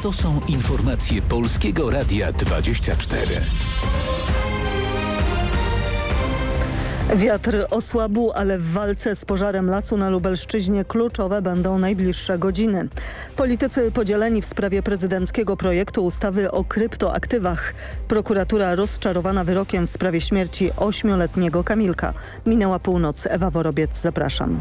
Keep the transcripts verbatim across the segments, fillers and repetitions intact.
To są informacje Polskiego Radia dwadzieścia cztery. Wiatr osłabł, ale w walce z pożarem lasu na Lubelszczyźnie kluczowe będą najbliższe godziny. Politycy podzieleni w sprawie prezydenckiego projektu ustawy o kryptoaktywach. Prokuratura rozczarowana wyrokiem w sprawie śmierci ośmioletniego Kamilka. Minęła północ. Ewa Worobiec, zapraszam.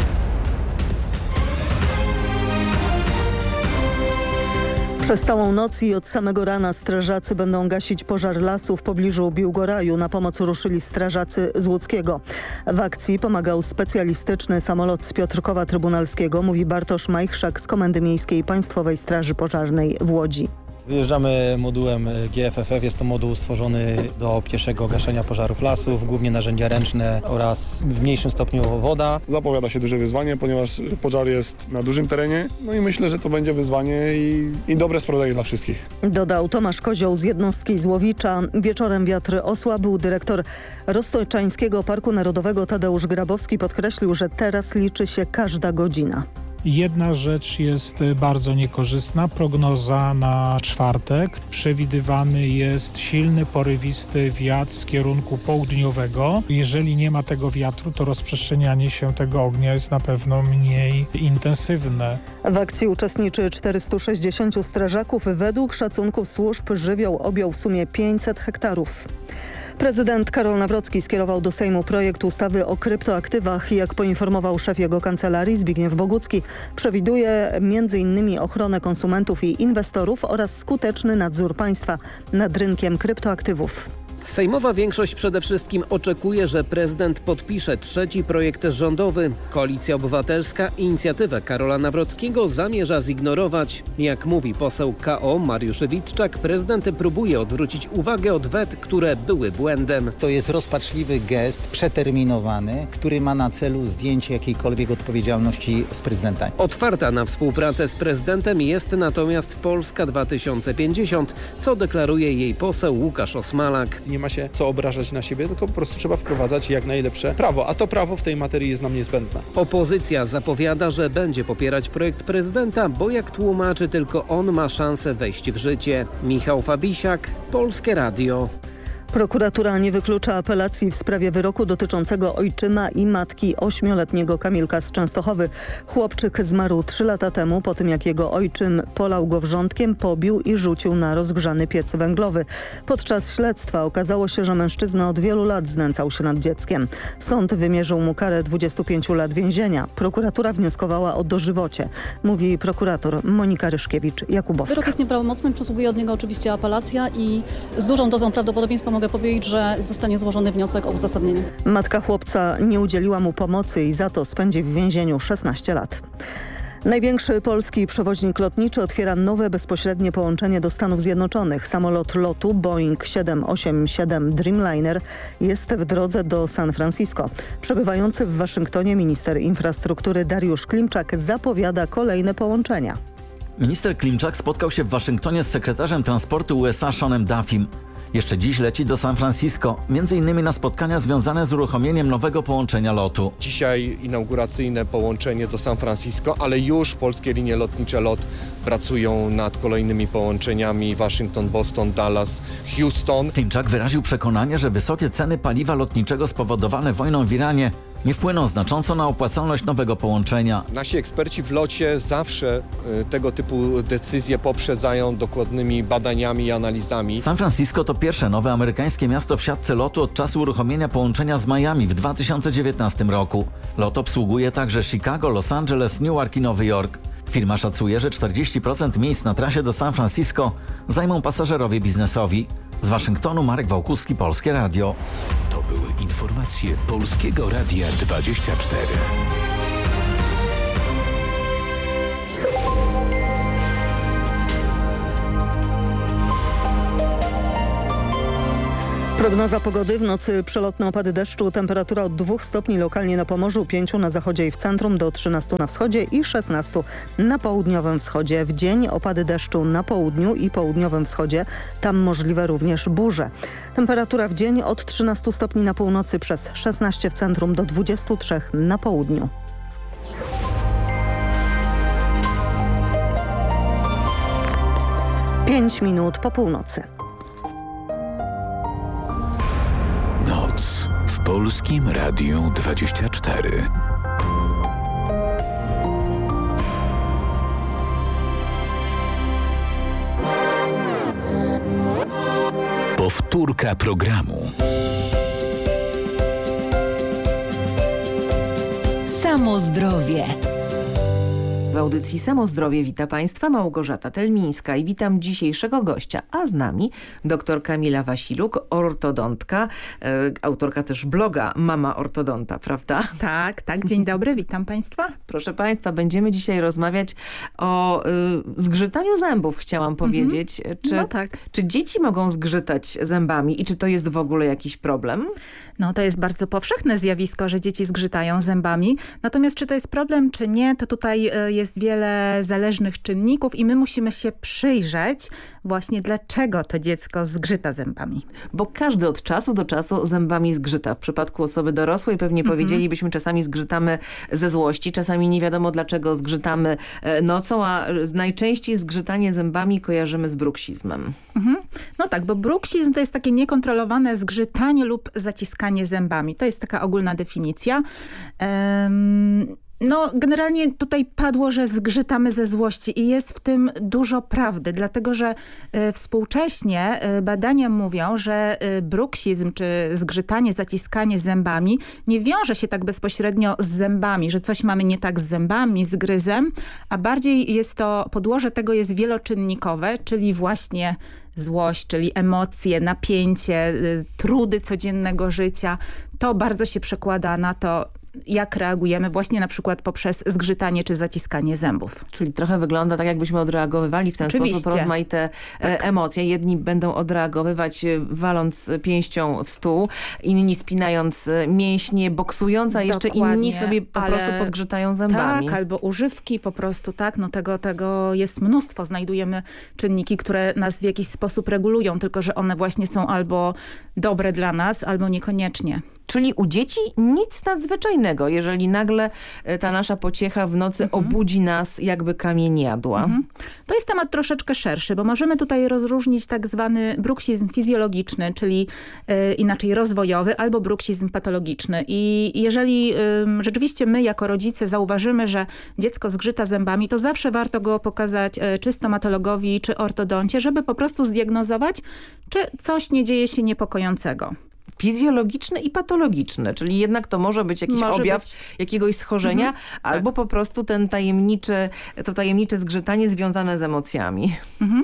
Przez całą noc i od samego rana strażacy będą gasić pożar lasu w pobliżu Biłgoraju. Na pomoc ruszyli strażacy z Łódzkiego. W akcji pomagał specjalistyczny samolot z Piotrkowa Trybunalskiego, mówi Bartosz Majchrzak z Komendy Miejskiej Państwowej Straży Pożarnej w Łodzi. Wyjeżdżamy modułem G F F F. Jest to moduł stworzony do pieszego gaszenia pożarów lasów, głównie narzędzia ręczne oraz w mniejszym stopniu woda. Zapowiada się duże wyzwanie, ponieważ pożar jest na dużym terenie. No i myślę, że to będzie wyzwanie i, i dobre sprowadzenie dla wszystkich. Dodał Tomasz Kozioł z jednostki Złowicza. Wieczorem wiatr osłabł. Dyrektor Roztojczańskiego Parku Narodowego Tadeusz Grabowski podkreślił, że teraz liczy się każda godzina. Jedna rzecz jest bardzo niekorzystna. Prognoza na czwartek. Przewidywany jest silny, porywisty wiatr z kierunku południowego. Jeżeli nie ma tego wiatru, to rozprzestrzenianie się tego ognia jest na pewno mniej intensywne. W akcji uczestniczy czterystu sześćdziesięciu strażaków. Według szacunków służb żywioł objął w sumie pięćset hektarów. Prezydent Karol Nawrocki skierował do Sejmu projekt ustawy o kryptoaktywach. Jak poinformował szef jego kancelarii Zbigniew Bogucki, przewiduje między innymi ochronę konsumentów i inwestorów oraz skuteczny nadzór państwa nad rynkiem kryptoaktywów. Sejmowa większość przede wszystkim oczekuje, że prezydent podpisze trzeci projekt rządowy. Koalicja Obywatelska inicjatywę Karola Nawrockiego zamierza zignorować. Jak mówi poseł K O Mariusz Witczak, prezydent próbuje odwrócić uwagę od wet, które były błędem. To jest rozpaczliwy gest, przeterminowany, który ma na celu zdjęcie jakiejkolwiek odpowiedzialności z prezydenta. Otwarta na współpracę z prezydentem jest natomiast Polska dwa tysiące pięćdziesiąt, co deklaruje jej poseł Łukasz Osmalak. Nie ma się co obrażać na siebie, tylko po prostu trzeba wprowadzać jak najlepsze prawo, a to prawo w tej materii jest nam niezbędne. Opozycja zapowiada, że będzie popierać projekt prezydenta, bo jak tłumaczy, tylko on ma szansę wejść w życie. Michał Fabisiak, Polskie Radio. Prokuratura nie wyklucza apelacji w sprawie wyroku dotyczącego ojczyma i matki ośmioletniego Kamilka z Częstochowy. Chłopczyk zmarł trzy lata temu po tym, jak jego ojczym polał go wrzątkiem, pobił i rzucił na rozgrzany piec węglowy. Podczas śledztwa okazało się, że mężczyzna od wielu lat znęcał się nad dzieckiem. Sąd wymierzył mu karę dwudziestu pięciu lat więzienia. Prokuratura wnioskowała o dożywocie, mówi prokurator Monika Ryszkiewicz-Jakubowska. Wyrok jest nieprawomocny, przysługuje od niego oczywiście apelacja i z dużą dozą prawdopodobieństwa mogę powiedzieć, że zostanie złożony wniosek o uzasadnienie. Matka chłopca nie udzieliła mu pomocy i za to spędzi w więzieniu szesnaście lat. Największy polski przewoźnik lotniczy otwiera nowe bezpośrednie połączenie do Stanów Zjednoczonych. Samolot lotu Boeing siedem osiem siedem Dreamliner jest w drodze do San Francisco. Przebywający w Waszyngtonie minister infrastruktury Dariusz Klimczak zapowiada kolejne połączenia. Minister Klimczak spotkał się w Waszyngtonie z sekretarzem transportu U S A Seanem Duffym. Jeszcze dziś leci do San Francisco, między innymi na spotkania związane z uruchomieniem nowego połączenia lotu. Dzisiaj inauguracyjne połączenie do San Francisco, ale już polskie linie lotnicze LOT pracują nad kolejnymi połączeniami Waszyngton, Boston, Dallas, Houston. Klimczak wyraził przekonanie, że wysokie ceny paliwa lotniczego spowodowane wojną w Iranie nie wpłyną znacząco na opłacalność nowego połączenia. Nasi eksperci w locie zawsze y, tego typu decyzje poprzedzają dokładnymi badaniami i analizami. San Francisco to pierwsze nowe amerykańskie miasto w siatce lotu od czasu uruchomienia połączenia z Miami w dwa tysiące dziewiętnastym roku. Lot obsługuje także Chicago, Los Angeles, Newark i Nowy Jork. Firma szacuje, że czterdzieści procent miejsc na trasie do San Francisco zajmą pasażerowie biznesowi. Z Waszyngtonu Marek Wałkuski, Polskie Radio. To były informacje Polskiego Radia dwadzieścia cztery. Prognoza pogody: w nocy przelotne opady deszczu, temperatura od dwóch stopni lokalnie na Pomorzu, pięciu na zachodzie i w centrum, do trzynastu na wschodzie i szesnastu na południowym wschodzie. W dzień opady deszczu na południu i południowym wschodzie, tam możliwe również burze. Temperatura w dzień od trzynastu stopni na północy, przez szesnaście w centrum, do dwudziestu trzech na południu. Pięć minut po północy. Noc w Polskim Radiu dwadzieścia cztery. Powtórka programu. Samo zdrowie. W audycji Samo Zdrowie wita Państwa Małgorzata Telmińska i witam dzisiejszego gościa, a z nami dr Kamila Wasiluk, ortodontka, e, autorka też bloga Mama Ortodonta, prawda? Tak, tak. Dzień dobry, witam Państwa. Proszę Państwa, będziemy dzisiaj rozmawiać o y, zgrzytaniu zębów, chciałam powiedzieć. Mhm. Czy, no tak. Czy dzieci mogą zgrzytać zębami i czy to jest w ogóle jakiś problem? No to jest bardzo powszechne zjawisko, że dzieci zgrzytają zębami. Natomiast czy to jest problem, czy nie, to tutaj jest wiele zależnych czynników i my musimy się przyjrzeć właśnie dlaczego to dziecko zgrzyta zębami. Bo każdy od czasu do czasu zębami zgrzyta. W przypadku osoby dorosłej pewnie mhm. powiedzielibyśmy, czasami zgrzytamy ze złości, czasami nie wiadomo dlaczego zgrzytamy nocą, a najczęściej zgrzytanie zębami kojarzymy z bruksizmem. Mhm. No tak, bo bruksizm to jest takie niekontrolowane zgrzytanie lub zaciskanie zębami. To jest taka ogólna definicja. Um, No, generalnie tutaj padło, że zgrzytamy ze złości i jest w tym dużo prawdy, dlatego że y, współcześnie y, badania mówią, że y, bruksizm czy zgrzytanie, zaciskanie zębami nie wiąże się tak bezpośrednio z zębami, że coś mamy nie tak z zębami, z gryzem, a bardziej jest to, podłoże tego jest wieloczynnikowe, czyli właśnie złość, czyli emocje, napięcie, y, trudy codziennego życia. To bardzo się przekłada na to, jak reagujemy właśnie na przykład poprzez zgrzytanie czy zaciskanie zębów. Czyli trochę wygląda tak, jakbyśmy odreagowywali w ten Oczywiście. sposób rozmaite tak. emocje. Jedni będą odreagowywać waląc pięścią w stół, inni spinając mięśnie, boksując, a jeszcze Dokładnie, inni sobie po ale... prostu pozgrzytają zębami. Tak, albo używki po prostu, tak, no tego, tego jest mnóstwo. Znajdujemy czynniki, które nas w jakiś sposób regulują, tylko że one właśnie są albo dobre dla nas, albo niekoniecznie. Czyli u dzieci nic nadzwyczajnego, jeżeli nagle ta nasza pociecha w nocy mhm. obudzi nas, jakby kamień jadła. Mhm. To jest temat troszeczkę szerszy, bo możemy tutaj rozróżnić tak zwany bruksizm fizjologiczny, czyli y, inaczej rozwojowy, albo bruksizm patologiczny. I jeżeli y, rzeczywiście my jako rodzice zauważymy, że dziecko zgrzyta zębami, to zawsze warto go pokazać y, czy stomatologowi, czy ortodoncie, żeby po prostu zdiagnozować, czy coś nie dzieje się niepokojącego. Fizjologiczne i patologiczne, czyli jednak to może być jakiś może objaw być. jakiegoś schorzenia, mhm. albo tak. po prostu ten tajemniczy, to tajemnicze zgrzytanie związane z emocjami. Mhm.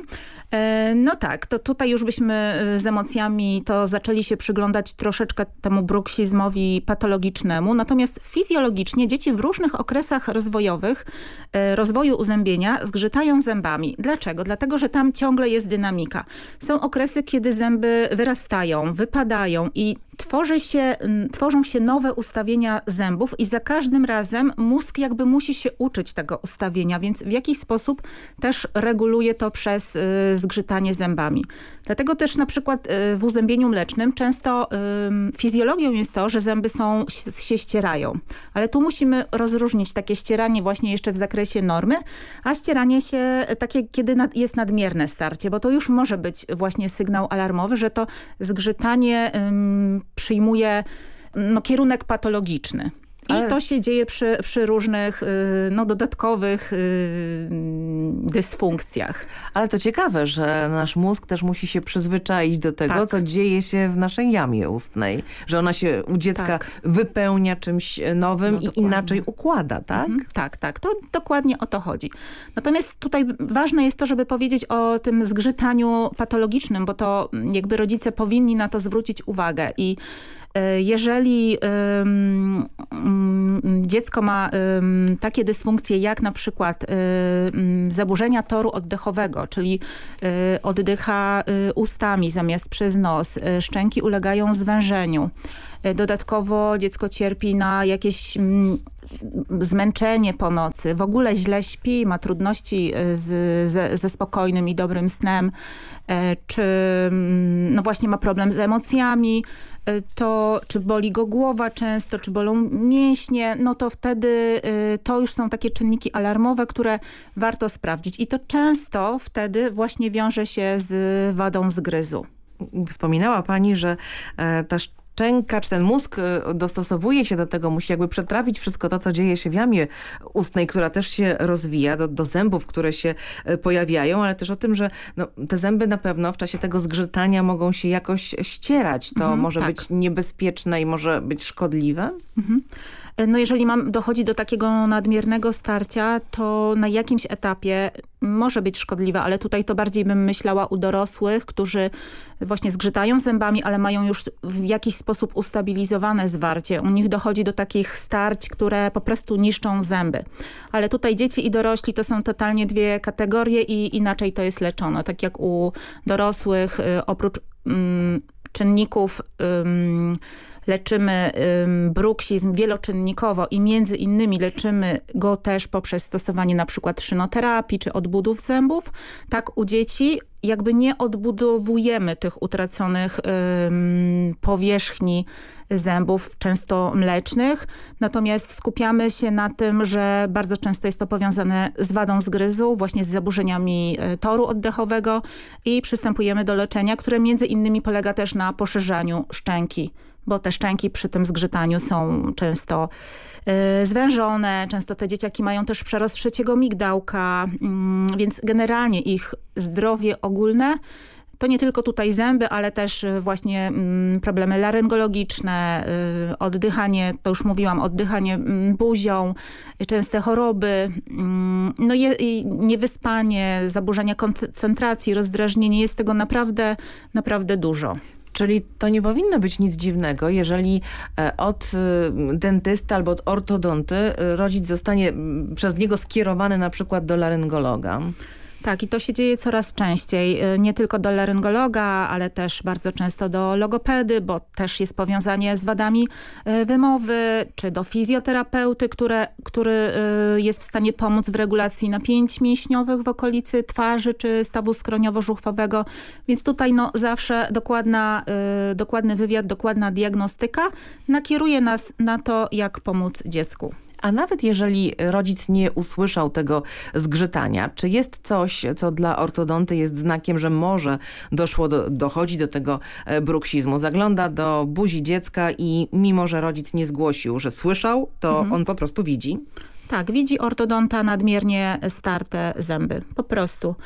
No tak, to tutaj już byśmy z emocjami to zaczęli się przyglądać troszeczkę temu bruksizmowi patologicznemu. Natomiast fizjologicznie dzieci w różnych okresach rozwojowych, rozwoju uzębienia zgrzytają zębami. Dlaczego? Dlatego, że tam ciągle jest dynamika. Są okresy, kiedy zęby wyrastają, wypadają i tworzy się, tworzą się nowe ustawienia zębów i za każdym razem mózg jakby musi się uczyć tego ustawienia, więc w jakiś sposób też reguluje to przez y, zgrzytanie zębami. Dlatego też na przykład y, w uzębieniu mlecznym często y, fizjologią jest to, że zęby są, się ścierają. Ale tu musimy rozróżnić takie ścieranie właśnie jeszcze w zakresie normy, a ścieranie się takie, kiedy nad, jest nadmierne starcie, bo to już może być właśnie sygnał alarmowy, że to zgrzytanie y, przyjmuje no, kierunek patologiczny. I Ale... to się dzieje przy, przy różnych no, dodatkowych y, dysfunkcjach. Ale to ciekawe, że nasz mózg też musi się przyzwyczaić do tego, tak. co dzieje się w naszej jamie ustnej. Że ona się u dziecka tak. wypełnia czymś nowym no, i inaczej układa, tak? Mhm. Tak, tak. To dokładnie o to chodzi. Natomiast tutaj ważne jest to, żeby powiedzieć o tym zgrzytaniu patologicznym, bo to jakby rodzice powinni na to zwrócić uwagę. I jeżeli um, um, dziecko ma um, takie dysfunkcje jak na przykład um, zaburzenia toru oddechowego, czyli um, oddycha um, ustami zamiast przez nos, um, szczęki ulegają zwężeniu. Um, dodatkowo dziecko cierpi na jakieś um, zmęczenie po nocy, w ogóle źle śpi, ma trudności z, ze, ze spokojnym i dobrym snem, czy no właśnie ma problem z emocjami, to czy boli go głowa często, czy bolą mięśnie, no to wtedy to już są takie czynniki alarmowe, które warto sprawdzić. I to często wtedy właśnie wiąże się z wadą zgryzu. Wspominała pani, że ta szczęka, czy ten mózg dostosowuje się do tego, musi jakby przetrawić wszystko to, co dzieje się w jamie ustnej, która też się rozwija, do, do zębów, które się pojawiają, ale też o tym, że no, te zęby na pewno w czasie tego zgrzytania mogą się jakoś ścierać. To mhm, może tak. być niebezpieczne i może być szkodliwe? Mhm. No jeżeli mam, dochodzi do takiego nadmiernego starcia, to na jakimś etapie może być szkodliwe, ale tutaj to bardziej bym myślała u dorosłych, którzy właśnie zgrzytają zębami, ale mają już w jakiś sposób ustabilizowane zwarcie. U nich dochodzi do takich starć, które po prostu niszczą zęby. Ale tutaj dzieci i dorośli to są totalnie dwie kategorie i inaczej to jest leczone. Tak jak u dorosłych oprócz um, czynników um, leczymy ym, bruksizm wieloczynnikowo i między innymi leczymy go też poprzez stosowanie na przykład szynoterapii czy odbudów zębów. Tak u dzieci jakby nie odbudowujemy tych utraconych ym, powierzchni zębów, często mlecznych, natomiast skupiamy się na tym, że bardzo często jest to powiązane z wadą zgryzu, właśnie z zaburzeniami toru oddechowego i przystępujemy do leczenia, które między innymi polega też na poszerzaniu szczęki, bo te szczęki przy tym zgrzytaniu są często y, zwężone, często te dzieciaki mają też przerost trzeciego migdałka, y, więc generalnie ich zdrowie ogólne to nie tylko tutaj zęby, ale też właśnie y, problemy laryngologiczne, y, oddychanie, to już mówiłam, oddychanie y, buzią, częste choroby, y, no je, niewyspanie, zaburzenia koncentracji, rozdrażnienie, jest tego naprawdę, naprawdę dużo. Czyli to nie powinno być nic dziwnego, jeżeli od dentysty albo od ortodonty rodzic zostanie przez niego skierowany na przykład do laryngologa. Tak, i to się dzieje coraz częściej. Nie tylko do laryngologa, ale też bardzo często do logopedy, bo też jest powiązanie z wadami wymowy, czy do fizjoterapeuty, które, który jest w stanie pomóc w regulacji napięć mięśniowych w okolicy twarzy, czy stawu skroniowo-żuchwowego. Więc tutaj no, zawsze dokładna, dokładny wywiad, dokładna diagnostyka nakieruje nas na to, jak pomóc dziecku. A nawet jeżeli rodzic nie usłyszał tego zgrzytania, czy jest coś, co dla ortodonty jest znakiem, że może doszło do, dochodzi do tego bruksizmu? Zagląda do buzi dziecka i mimo, że rodzic nie zgłosił, że słyszał, to mhm. on po prostu widzi? Tak, widzi ortodonta nadmiernie starte zęby. Po prostu.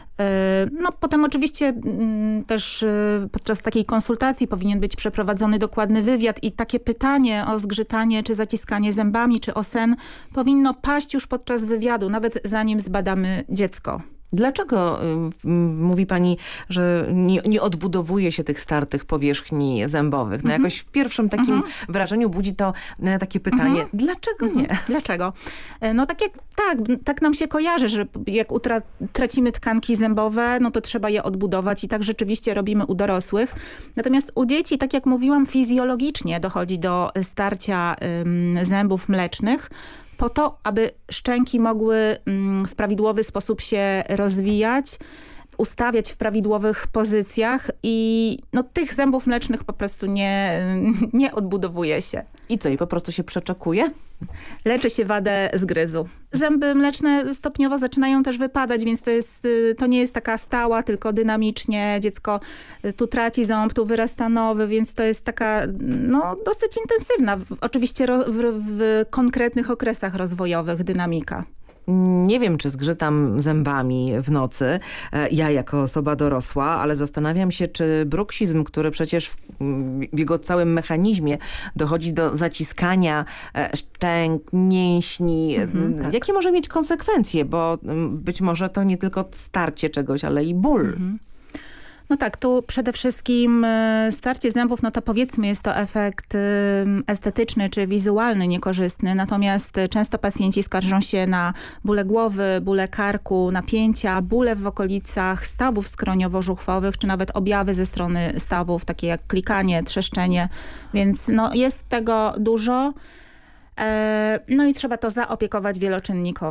No potem oczywiście też podczas takiej konsultacji powinien być przeprowadzony dokładny wywiad i takie pytanie o zgrzytanie, czy zaciskanie zębami, czy o sen powinno paść już podczas wywiadu, nawet zanim zbadamy dziecko. Dlaczego y, mówi pani, że nie, nie odbudowuje się tych startych powierzchni zębowych? No mm-hmm. jakoś w pierwszym takim mm-hmm. wrażeniu budzi to e, takie pytanie, mm-hmm. dlaczego nie? Mm-hmm. Dlaczego? No tak jak, tak, tak nam się kojarzy, że jak utra- tracimy tkanki zębowe, no to trzeba je odbudować i tak rzeczywiście robimy u dorosłych. Natomiast u dzieci, tak jak mówiłam, fizjologicznie dochodzi do starcia ym, zębów mlecznych, po to, aby szczęki mogły w prawidłowy sposób się rozwijać, ustawiać w prawidłowych pozycjach i no, tych zębów mlecznych po prostu nie, nie odbudowuje się. I co, i po prostu się przeczekuje? Leczy się wadę zgryzu. Zęby mleczne stopniowo zaczynają też wypadać, więc to, jest, to nie jest taka stała, tylko dynamicznie. Dziecko tu traci ząb, tu wyrasta nowy, więc to jest taka no, dosyć intensywna, oczywiście w, w, w konkretnych okresach rozwojowych dynamika. Nie wiem, czy zgrzytam zębami w nocy, ja jako osoba dorosła, ale zastanawiam się, czy bruksizm, który przecież w jego całym mechanizmie dochodzi do zaciskania szczęk, mięśni, mhm, tak. jakie może mieć konsekwencje, bo być może to nie tylko starcie czegoś, ale i ból. Mhm. No tak, tu przede wszystkim starcie zębów, no to powiedzmy jest to efekt estetyczny czy wizualny niekorzystny, natomiast często pacjenci skarżą się na bóle głowy, bóle karku, napięcia, bóle w okolicach stawów skroniowo-żuchwowych, czy nawet objawy ze strony stawów, takie jak klikanie, trzeszczenie, więc no jest tego dużo. No i trzeba to zaopiekować wieloczynnikowo.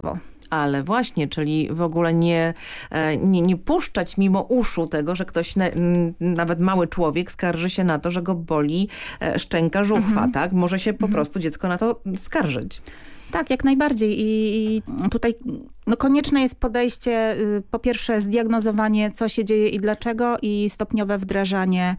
Ale właśnie, czyli w ogóle nie, nie, nie puszczać mimo uszu tego, że ktoś, na, nawet mały człowiek skarży się na to, że go boli szczęka, żuchwa, mhm. tak? Może się po mhm. prostu dziecko na to skarżyć. Tak, jak najbardziej i, i tutaj no, konieczne jest podejście, y, po pierwsze zdiagnozowanie, co się dzieje i dlaczego i stopniowe wdrażanie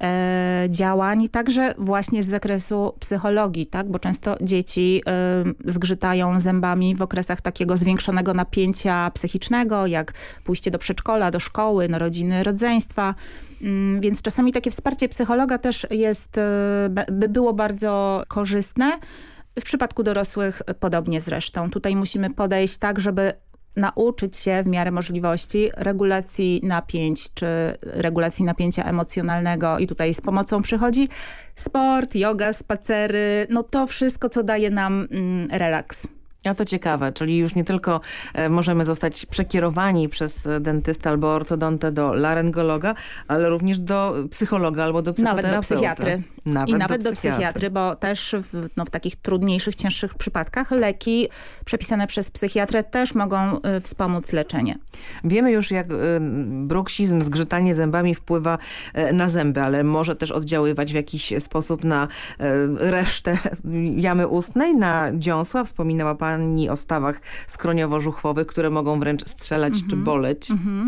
e, działań, także właśnie z zakresu psychologii, tak, bo często dzieci y, zgrzytają zębami w okresach takiego zwiększonego napięcia psychicznego, jak pójście do przedszkola, do szkoły, narodziny, rodzeństwa. Więc czasami takie wsparcie psychologa też jest, by było bardzo korzystne. W przypadku dorosłych podobnie zresztą. Tutaj musimy podejść tak, żeby nauczyć się w miarę możliwości regulacji napięć, czy regulacji napięcia emocjonalnego i tutaj z pomocą przychodzi sport, yoga, spacery, no to wszystko, co daje nam mm, relaks. A to ciekawe, czyli już nie tylko e, możemy zostać przekierowani przez dentystę albo ortodontę do laryngologa, ale również do psychologa albo do psychoterapeuty. Nawet do psychiatry. Nawet I nawet do psychiatry. do psychiatry, bo też w, no, w takich trudniejszych, cięższych przypadkach leki przepisane przez psychiatrę też mogą y, wspomóc leczenie. Wiemy już, jak y, bruksizm, zgrzytanie zębami wpływa y, na zęby, ale może też oddziaływać w jakiś sposób na y, resztę jamy ustnej, na dziąsła. Wspominała pani o stawach skroniowo-żuchwowych, które mogą wręcz strzelać mm-hmm. czy boleć. Mm-hmm.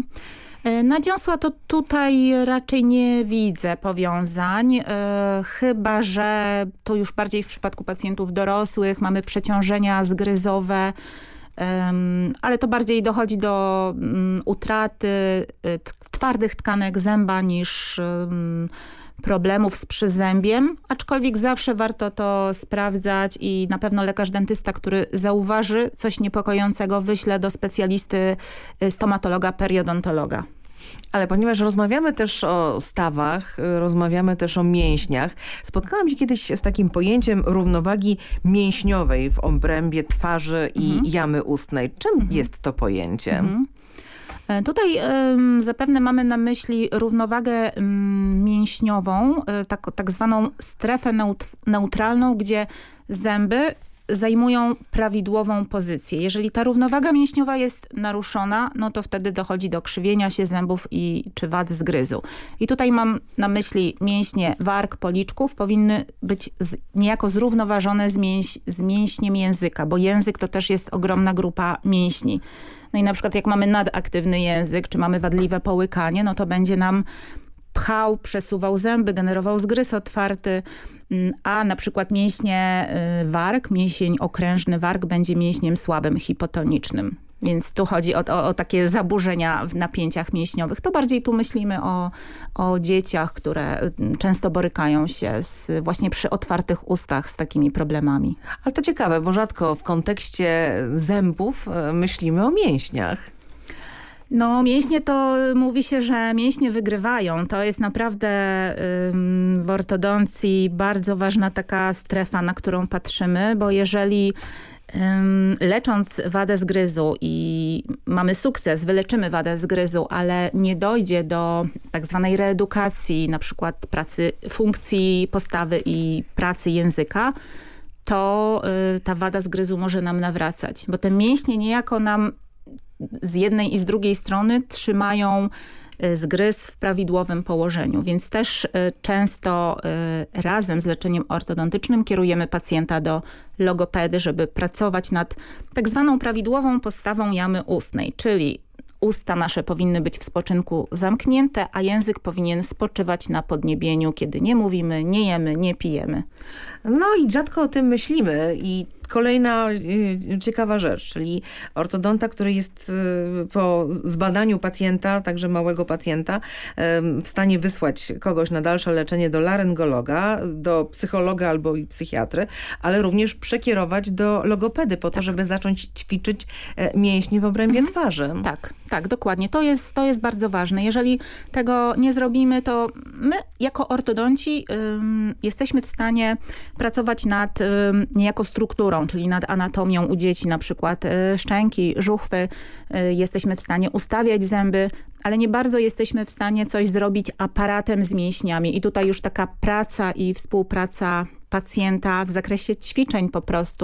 Na dziąsła to tutaj raczej nie widzę powiązań, yy, chyba że to już bardziej w przypadku pacjentów dorosłych mamy przeciążenia zgryzowe, yy, ale to bardziej dochodzi do yy, utraty yy, twardych tkanek zęba niż yy, problemów z przyzębiem, aczkolwiek zawsze warto to sprawdzać i na pewno lekarz dentysta, który zauważy coś niepokojącego, wyśle do specjalisty stomatologa, periodontologa. Ale ponieważ rozmawiamy też o stawach, rozmawiamy też o mięśniach, spotkałam się kiedyś z takim pojęciem równowagi mięśniowej w obrębie twarzy i mhm. jamy ustnej. Czym mhm. jest to pojęcie? Mhm. Tutaj y, zapewne mamy na myśli równowagę y, mięśniową, y, tak, tak zwaną strefę neut neutralną, gdzie zęby zajmują prawidłową pozycję. Jeżeli ta równowaga mięśniowa jest naruszona, no to wtedy dochodzi do krzywienia się zębów i czy wad zgryzu. I tutaj mam na myśli mięśnie warg, policzków, powinny być z, niejako zrównoważone z, mięś, z mięśniem języka, bo język to też jest ogromna grupa mięśni. No i na przykład jak mamy nadaktywny język, czy mamy wadliwe połykanie, no to będzie nam pchał, przesuwał zęby, generował zgryz otwarty, a na przykład mięśnie warg, mięsień okrężny warg będzie mięśniem słabym, hipotonicznym. Więc tu chodzi o, o, o takie zaburzenia w napięciach mięśniowych. To bardziej tu myślimy o, o dzieciach, które często borykają się z, właśnie przy otwartych ustach z takimi problemami. Ale to ciekawe, bo rzadko w kontekście zębów myślimy o mięśniach. No mięśnie to mówi się, że mięśnie wygrywają. To jest naprawdę ym, w ortodoncji bardzo ważna taka strefa, na którą patrzymy, bo jeżeli ym, lecząc wadę zgryzu i mamy sukces, wyleczymy wadę zgryzu, ale nie dojdzie do tak zwanej reedukacji, na przykład pracy funkcji postawy i pracy języka, to y, ta wada zgryzu może nam nawracać, bo te mięśnie niejako nam z jednej i z drugiej strony trzymają zgryz w prawidłowym położeniu, więc też często razem z leczeniem ortodontycznym kierujemy pacjenta do logopedy, żeby pracować nad tak zwaną prawidłową postawą jamy ustnej, czyli usta nasze powinny być w spoczynku zamknięte, a język powinien spoczywać na podniebieniu, kiedy nie mówimy, nie jemy, nie pijemy. No i rzadko o tym myślimy i kolejna y, ciekawa rzecz, czyli ortodonta, który jest y, po zbadaniu pacjenta, także małego pacjenta, y, w stanie wysłać kogoś na dalsze leczenie do laryngologa, do psychologa albo i psychiatry, ale również przekierować do logopedy po to, tak. żeby zacząć ćwiczyć y, mięśnie w obrębie mhm. twarzy. Tak, tak, dokładnie. To jest, to jest bardzo ważne. Jeżeli tego nie zrobimy, to my jako ortodonci y, jesteśmy w stanie pracować nad y, niejako strukturą, czyli nad anatomią u dzieci, na przykład y, szczęki, żuchwy. Y, jesteśmy w stanie ustawiać zęby, ale nie bardzo jesteśmy w stanie coś zrobić aparatem z mięśniami. I tutaj już taka praca i współpraca pacjenta w zakresie ćwiczeń po prostu,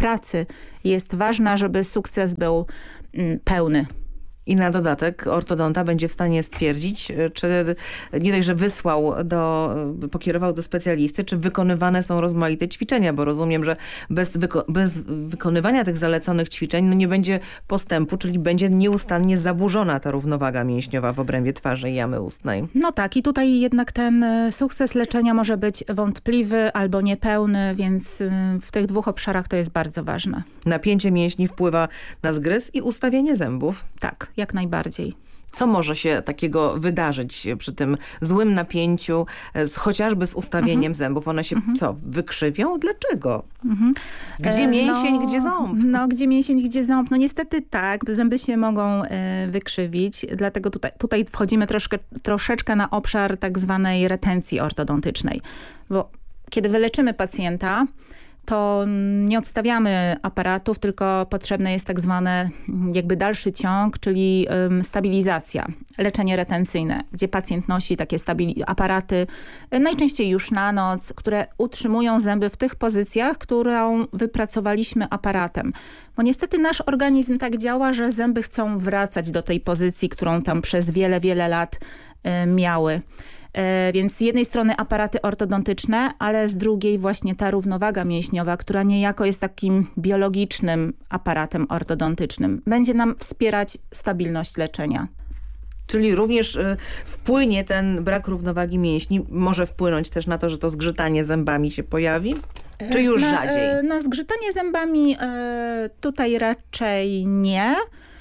pracy jest ważna, żeby sukces był mm, pełny. I na dodatek ortodonta będzie w stanie stwierdzić, czy nie dość, że wysłał do, pokierował do specjalisty, czy wykonywane są rozmaite ćwiczenia, bo rozumiem, że bez, wyko bez wykonywania tych zaleconych ćwiczeń no nie będzie postępu, czyli będzie nieustannie zaburzona ta równowaga mięśniowa w obrębie twarzy i jamy ustnej. No tak, i tutaj jednak ten sukces leczenia może być wątpliwy albo niepełny, więc w tych dwóch obszarach to jest bardzo ważne. Napięcie mięśni wpływa na zgryz i ustawienie zębów. Tak, jak najbardziej. Co może się takiego wydarzyć przy tym złym napięciu, z, chociażby z ustawieniem mhm. zębów? One się mhm. co, wykrzywią? Dlaczego? Mhm. Gdzie mięsień, no, gdzie ząb? No, gdzie mięsień, gdzie ząb? No niestety tak, zęby się mogą y, wykrzywić, dlatego tutaj, tutaj wchodzimy troszkę, troszeczkę na obszar tak zwanej retencji ortodontycznej. Bo kiedy wyleczymy pacjenta, to nie odstawiamy aparatów, tylko potrzebny jest tak zwany jakby dalszy ciąg, czyli um, stabilizacja, leczenie retencyjne, gdzie pacjent nosi takie aparaty, najczęściej już na noc, które utrzymują zęby w tych pozycjach, którą wypracowaliśmy aparatem. Bo niestety nasz organizm tak działa, że zęby chcą wracać do tej pozycji, którą tam przez wiele, wiele lat y, miały. Więc z jednej strony aparaty ortodontyczne, ale z drugiej właśnie ta równowaga mięśniowa, która niejako jest takim biologicznym aparatem ortodontycznym. Będzie nam wspierać stabilność leczenia. Czyli również y, wpłynie ten brak równowagi mięśni, może wpłynąć też na to, że to zgrzytanie zębami się pojawi? Czy już na, rzadziej? Na zgrzytanie zębami y, tutaj raczej nie.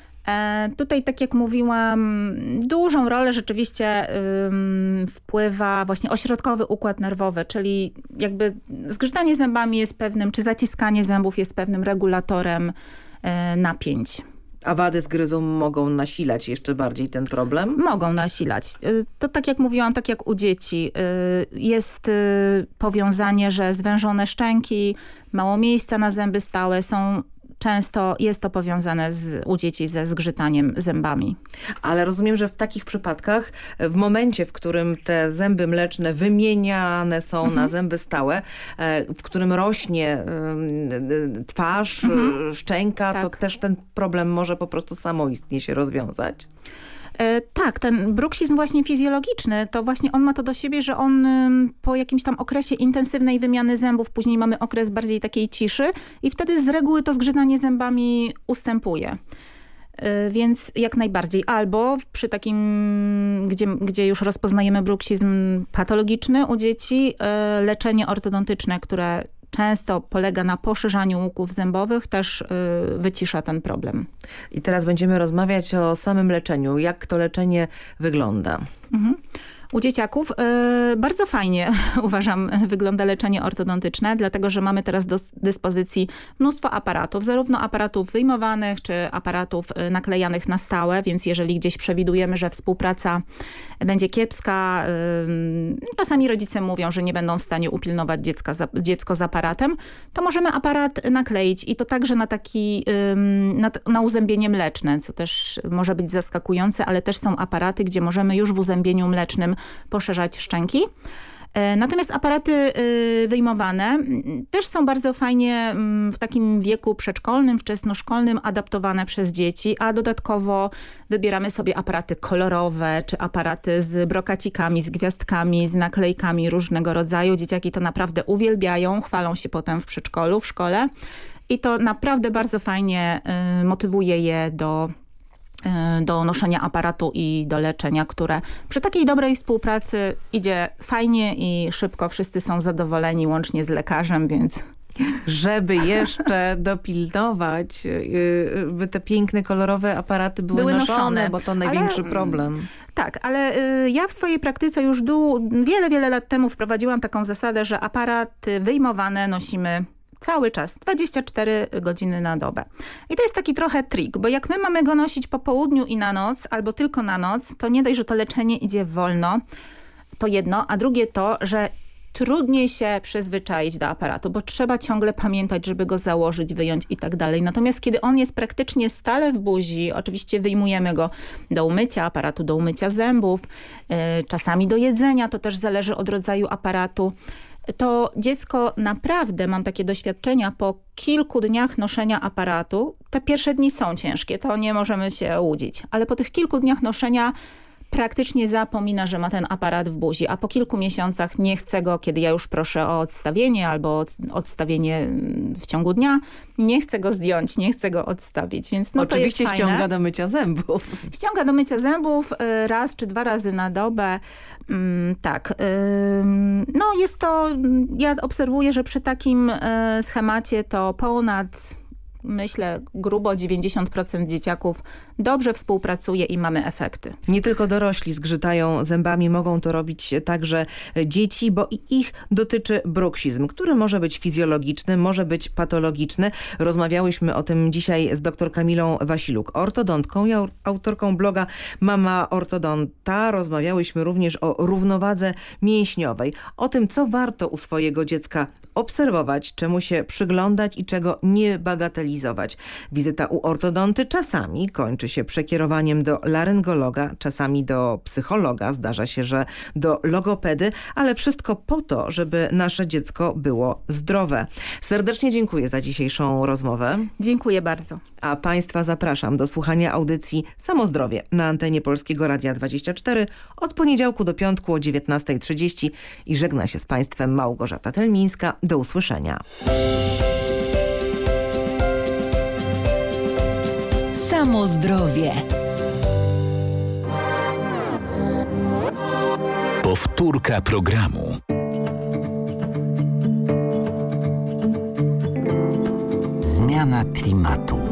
E, tutaj, tak jak mówiłam, dużą rolę rzeczywiście ym, wpływa właśnie ośrodkowy układ nerwowy, czyli jakby zgrzytanie zębami jest pewnym, czy zaciskanie zębów jest pewnym regulatorem e, napięć. A wady zgryzu mogą nasilać jeszcze bardziej ten problem? Mogą nasilać. To tak jak mówiłam, tak jak u dzieci. Jest powiązanie, że zwężone szczęki, mało miejsca na zęby stałe są... Często jest to powiązane z, u dzieci ze zgrzytaniem zębami. Ale rozumiem, że w takich przypadkach, w momencie, w którym te zęby mleczne wymieniane są mhm. na zęby stałe, w którym rośnie twarz, mhm. szczęka, tak. to też ten problem może po prostu samoistnie się rozwiązać? Tak, ten bruksizm właśnie fizjologiczny, to właśnie on ma to do siebie, że on po jakimś tam okresie intensywnej wymiany zębów, później mamy okres bardziej takiej ciszy i wtedy z reguły to zgrzytanie zębami ustępuje. Więc jak najbardziej. Albo przy takim, gdzie, gdzie już rozpoznajemy bruksizm patologiczny u dzieci, leczenie ortodontyczne, które często polega na poszerzaniu łuków zębowych, też y, wycisza ten problem. I teraz będziemy rozmawiać o samym leczeniu. Jak to leczenie wygląda? Mhm. U dzieciaków y, bardzo fajnie, uważam, wygląda leczenie ortodontyczne, dlatego że mamy teraz do dyspozycji mnóstwo aparatów, zarówno aparatów wyjmowanych, czy aparatów naklejanych na stałe, więc jeżeli gdzieś przewidujemy, że współpraca będzie kiepska, y, czasami rodzice mówią, że nie będą w stanie upilnować dziecka za, dziecko z aparatem, to możemy aparat nakleić i to także na taki, y, na, na uzębienie mleczne, co też może być zaskakujące, ale też są aparaty, gdzie możemy już w uzębieniu mlecznym poszerzać szczęki. Natomiast aparaty wyjmowane też są bardzo fajnie w takim wieku przedszkolnym, wczesnoszkolnym adaptowane przez dzieci, a dodatkowo wybieramy sobie aparaty kolorowe, czy aparaty z brokacikami, z gwiazdkami, z naklejkami różnego rodzaju. Dzieciaki to naprawdę uwielbiają, chwalą się potem w przedszkolu, w szkole i to naprawdę bardzo fajnie motywuje je do do noszenia aparatu i do leczenia, które przy takiej dobrej współpracy idzie fajnie i szybko. Wszyscy są zadowoleni, łącznie z lekarzem, więc... Żeby jeszcze dopilnować, by te piękne, kolorowe aparaty były, były noszone, noszone, bo to największy ale, problem. Tak, ale ja w swojej praktyce już du, wiele, wiele lat temu wprowadziłam taką zasadę, że aparaty wyjmowane nosimy cały czas, dwadzieścia cztery godziny na dobę. I to jest taki trochę trik, bo jak my mamy go nosić po południu i na noc, albo tylko na noc, to nie dość, że to leczenie idzie wolno, to jedno, a drugie to, że trudniej się przyzwyczaić do aparatu, bo trzeba ciągle pamiętać, żeby go założyć, wyjąć i tak dalej. Natomiast kiedy on jest praktycznie stale w buzi, oczywiście wyjmujemy go do umycia aparatu, do umycia zębów, yy, czasami do jedzenia, to też zależy od rodzaju aparatu. to dziecko naprawdę, mam takie doświadczenia, po kilku dniach noszenia aparatu, te pierwsze dni są ciężkie, to nie możemy się łudzić, ale po tych kilku dniach noszenia praktycznie zapomina, że ma ten aparat w buzi, a po kilku miesiącach nie chce go, kiedy ja już proszę o odstawienie albo odstawienie w ciągu dnia, nie chcę go zdjąć, nie chcę go odstawić, więc no Oczywiście to jest ściąga fajne. do mycia zębów. Ściąga do mycia zębów raz czy dwa razy na dobę. Mm, tak. Ym, no jest to, ja obserwuję, że przy takim y, schemacie to ponad, myślę, grubo dziewięćdziesiąt procent dzieciaków dobrze współpracuje i mamy efekty. Nie tylko dorośli zgrzytają zębami, mogą to robić także dzieci, bo i ich dotyczy bruksizm, który może być fizjologiczny, może być patologiczny. Rozmawiałyśmy o tym dzisiaj z dr Kamilą Wasiluk, ortodontką i autorką bloga Mama Ortodonta. Rozmawiałyśmy również o równowadze mięśniowej, o tym, co warto u swojego dziecka obserwować, czemu się przyglądać i czego nie bagatelizować. Wizyta u ortodonty czasami kończy się przekierowaniem do laryngologa, czasami do psychologa, zdarza się, że do logopedy, ale wszystko po to, żeby nasze dziecko było zdrowe. Serdecznie dziękuję za dzisiejszą rozmowę. Dziękuję bardzo. A Państwa zapraszam do słuchania audycji Samozdrowie na antenie Polskiego Radia dwadzieścia cztery od poniedziałku do piątku o dziewiętnastej trzydzieści i żegna się z Państwem Małgorzata Telmińska. Do usłyszenia. Samozdrowie. Powtórka programu. Zmiana klimatu.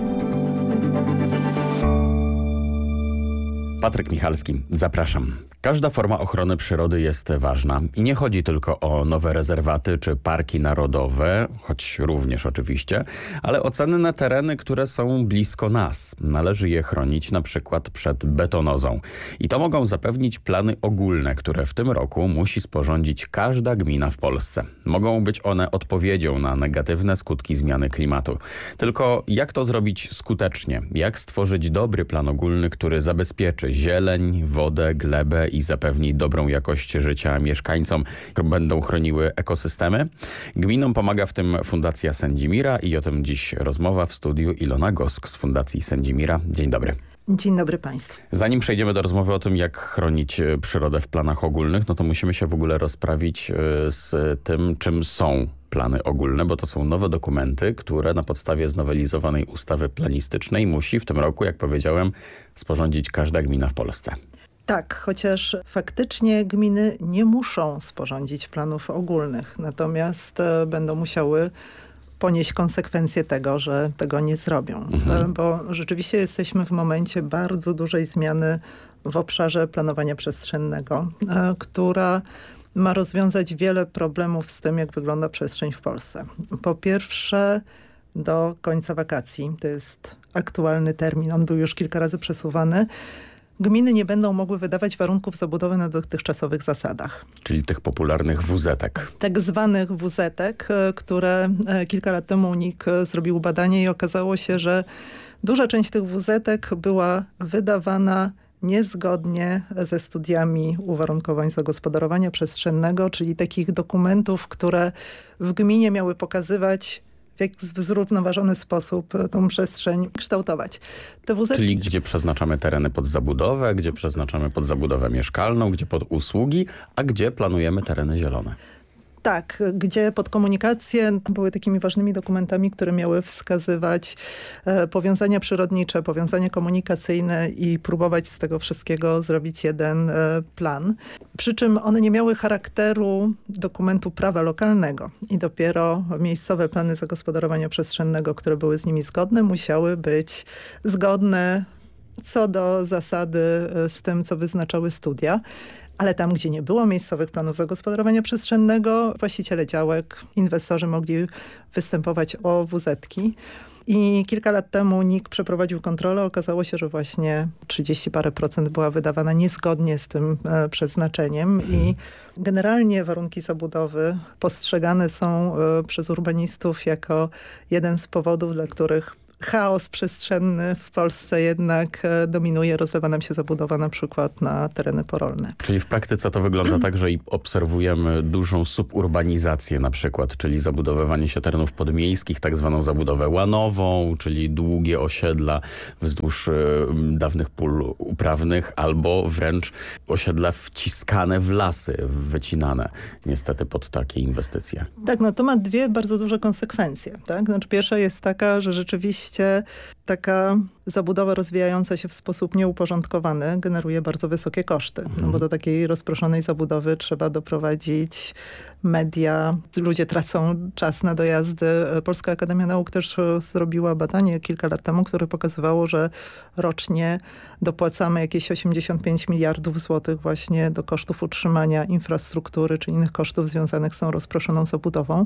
Patryk Michalski, zapraszam. Każda forma ochrony przyrody jest ważna i nie chodzi tylko o nowe rezerwaty czy parki narodowe, choć również oczywiście, ale o cenne tereny, które są blisko nas. Należy je chronić na przykład przed betonozą. I to mogą zapewnić plany ogólne, które w tym roku musi sporządzić każda gmina w Polsce. Mogą być one odpowiedzią na negatywne skutki zmiany klimatu. Tylko jak to zrobić skutecznie? Jak stworzyć dobry plan ogólny, który zabezpieczy zieleń, wodę, glebę i zapewni dobrą jakość życia mieszkańcom, które będą chroniły ekosystemy? Gminom pomaga w tym Fundacja Sędzimira i o tym dziś rozmowa w studiu Ilona Gosk z Fundacji Sędzimira. Dzień dobry. Dzień dobry Państwu. Zanim przejdziemy do rozmowy o tym, jak chronić przyrodę w planach ogólnych, no to musimy się w ogóle rozprawić z tym, czym są plany ogólne, bo to są nowe dokumenty, które na podstawie znowelizowanej ustawy planistycznej musi w tym roku, jak powiedziałem, sporządzić każda gmina w Polsce. Tak, chociaż faktycznie gminy nie muszą sporządzić planów ogólnych, natomiast e, będą musiały ponieść konsekwencje tego, że tego nie zrobią. Mhm. Bo rzeczywiście jesteśmy w momencie bardzo dużej zmiany w obszarze planowania przestrzennego, e, która ma rozwiązać wiele problemów z tym, jak wygląda przestrzeń w Polsce. Po pierwsze, do końca wakacji, to jest aktualny termin, on był już kilka razy przesuwany, gminy nie będą mogły wydawać warunków zabudowy na dotychczasowych zasadach. Czyli tych popularnych wuzetek. Tak zwanych wuzetek, które kilka lat temu U N I K zrobił badanie i okazało się, że duża część tych wuzetek była wydawana niezgodnie ze studiami uwarunkowań zagospodarowania przestrzennego, czyli takich dokumentów, które w gminie miały pokazywać, w jak w zrównoważony sposób tą przestrzeń kształtować. Te wuzetki... Czyli gdzie przeznaczamy tereny pod zabudowę, gdzie przeznaczamy pod zabudowę mieszkalną, gdzie pod usługi, a gdzie planujemy tereny zielone. Tak, gdzie pod komunikację były takimi ważnymi dokumentami, które miały wskazywać e, powiązania przyrodnicze, powiązania komunikacyjne i próbować z tego wszystkiego zrobić jeden e, plan. Przy czym one nie miały charakteru dokumentu prawa lokalnego i dopiero miejscowe plany zagospodarowania przestrzennego, które były z nimi zgodne, musiały być zgodne co do zasady z tym, co wyznaczały studia. Ale tam, gdzie nie było miejscowych planów zagospodarowania przestrzennego, właściciele działek, inwestorzy mogli występować o wuzetki. I kilka lat temu N I K przeprowadził kontrolę. Okazało się, że właśnie trzydzieści parę procent była wydawana niezgodnie z tym e, przeznaczeniem i generalnie warunki zabudowy postrzegane są e, przez urbanistów jako jeden z powodów, dla których chaos przestrzenny w Polsce jednak dominuje, rozlewa nam się zabudowa na przykład na tereny porolne. Czyli w praktyce to wygląda tak, że i obserwujemy dużą suburbanizację na przykład, czyli zabudowywanie się terenów podmiejskich, tak zwaną zabudowę łanową, czyli długie osiedla wzdłuż y, dawnych pól uprawnych, albo wręcz osiedla wciskane w lasy, wycinane niestety pod takie inwestycje. Tak, no to ma dwie bardzo duże konsekwencje. Tak? Znaczy pierwsza jest taka, że rzeczywiście taka zabudowa rozwijająca się w sposób nieuporządkowany generuje bardzo wysokie koszty. No bo do takiej rozproszonej zabudowy trzeba doprowadzić media, ludzie tracą czas na dojazdy. Polska Akademia Nauk też zrobiła badanie kilka lat temu, które pokazywało, że rocznie dopłacamy jakieś osiemdziesiąt pięć miliardów złotych właśnie do kosztów utrzymania infrastruktury czy innych kosztów związanych z tą rozproszoną zabudową.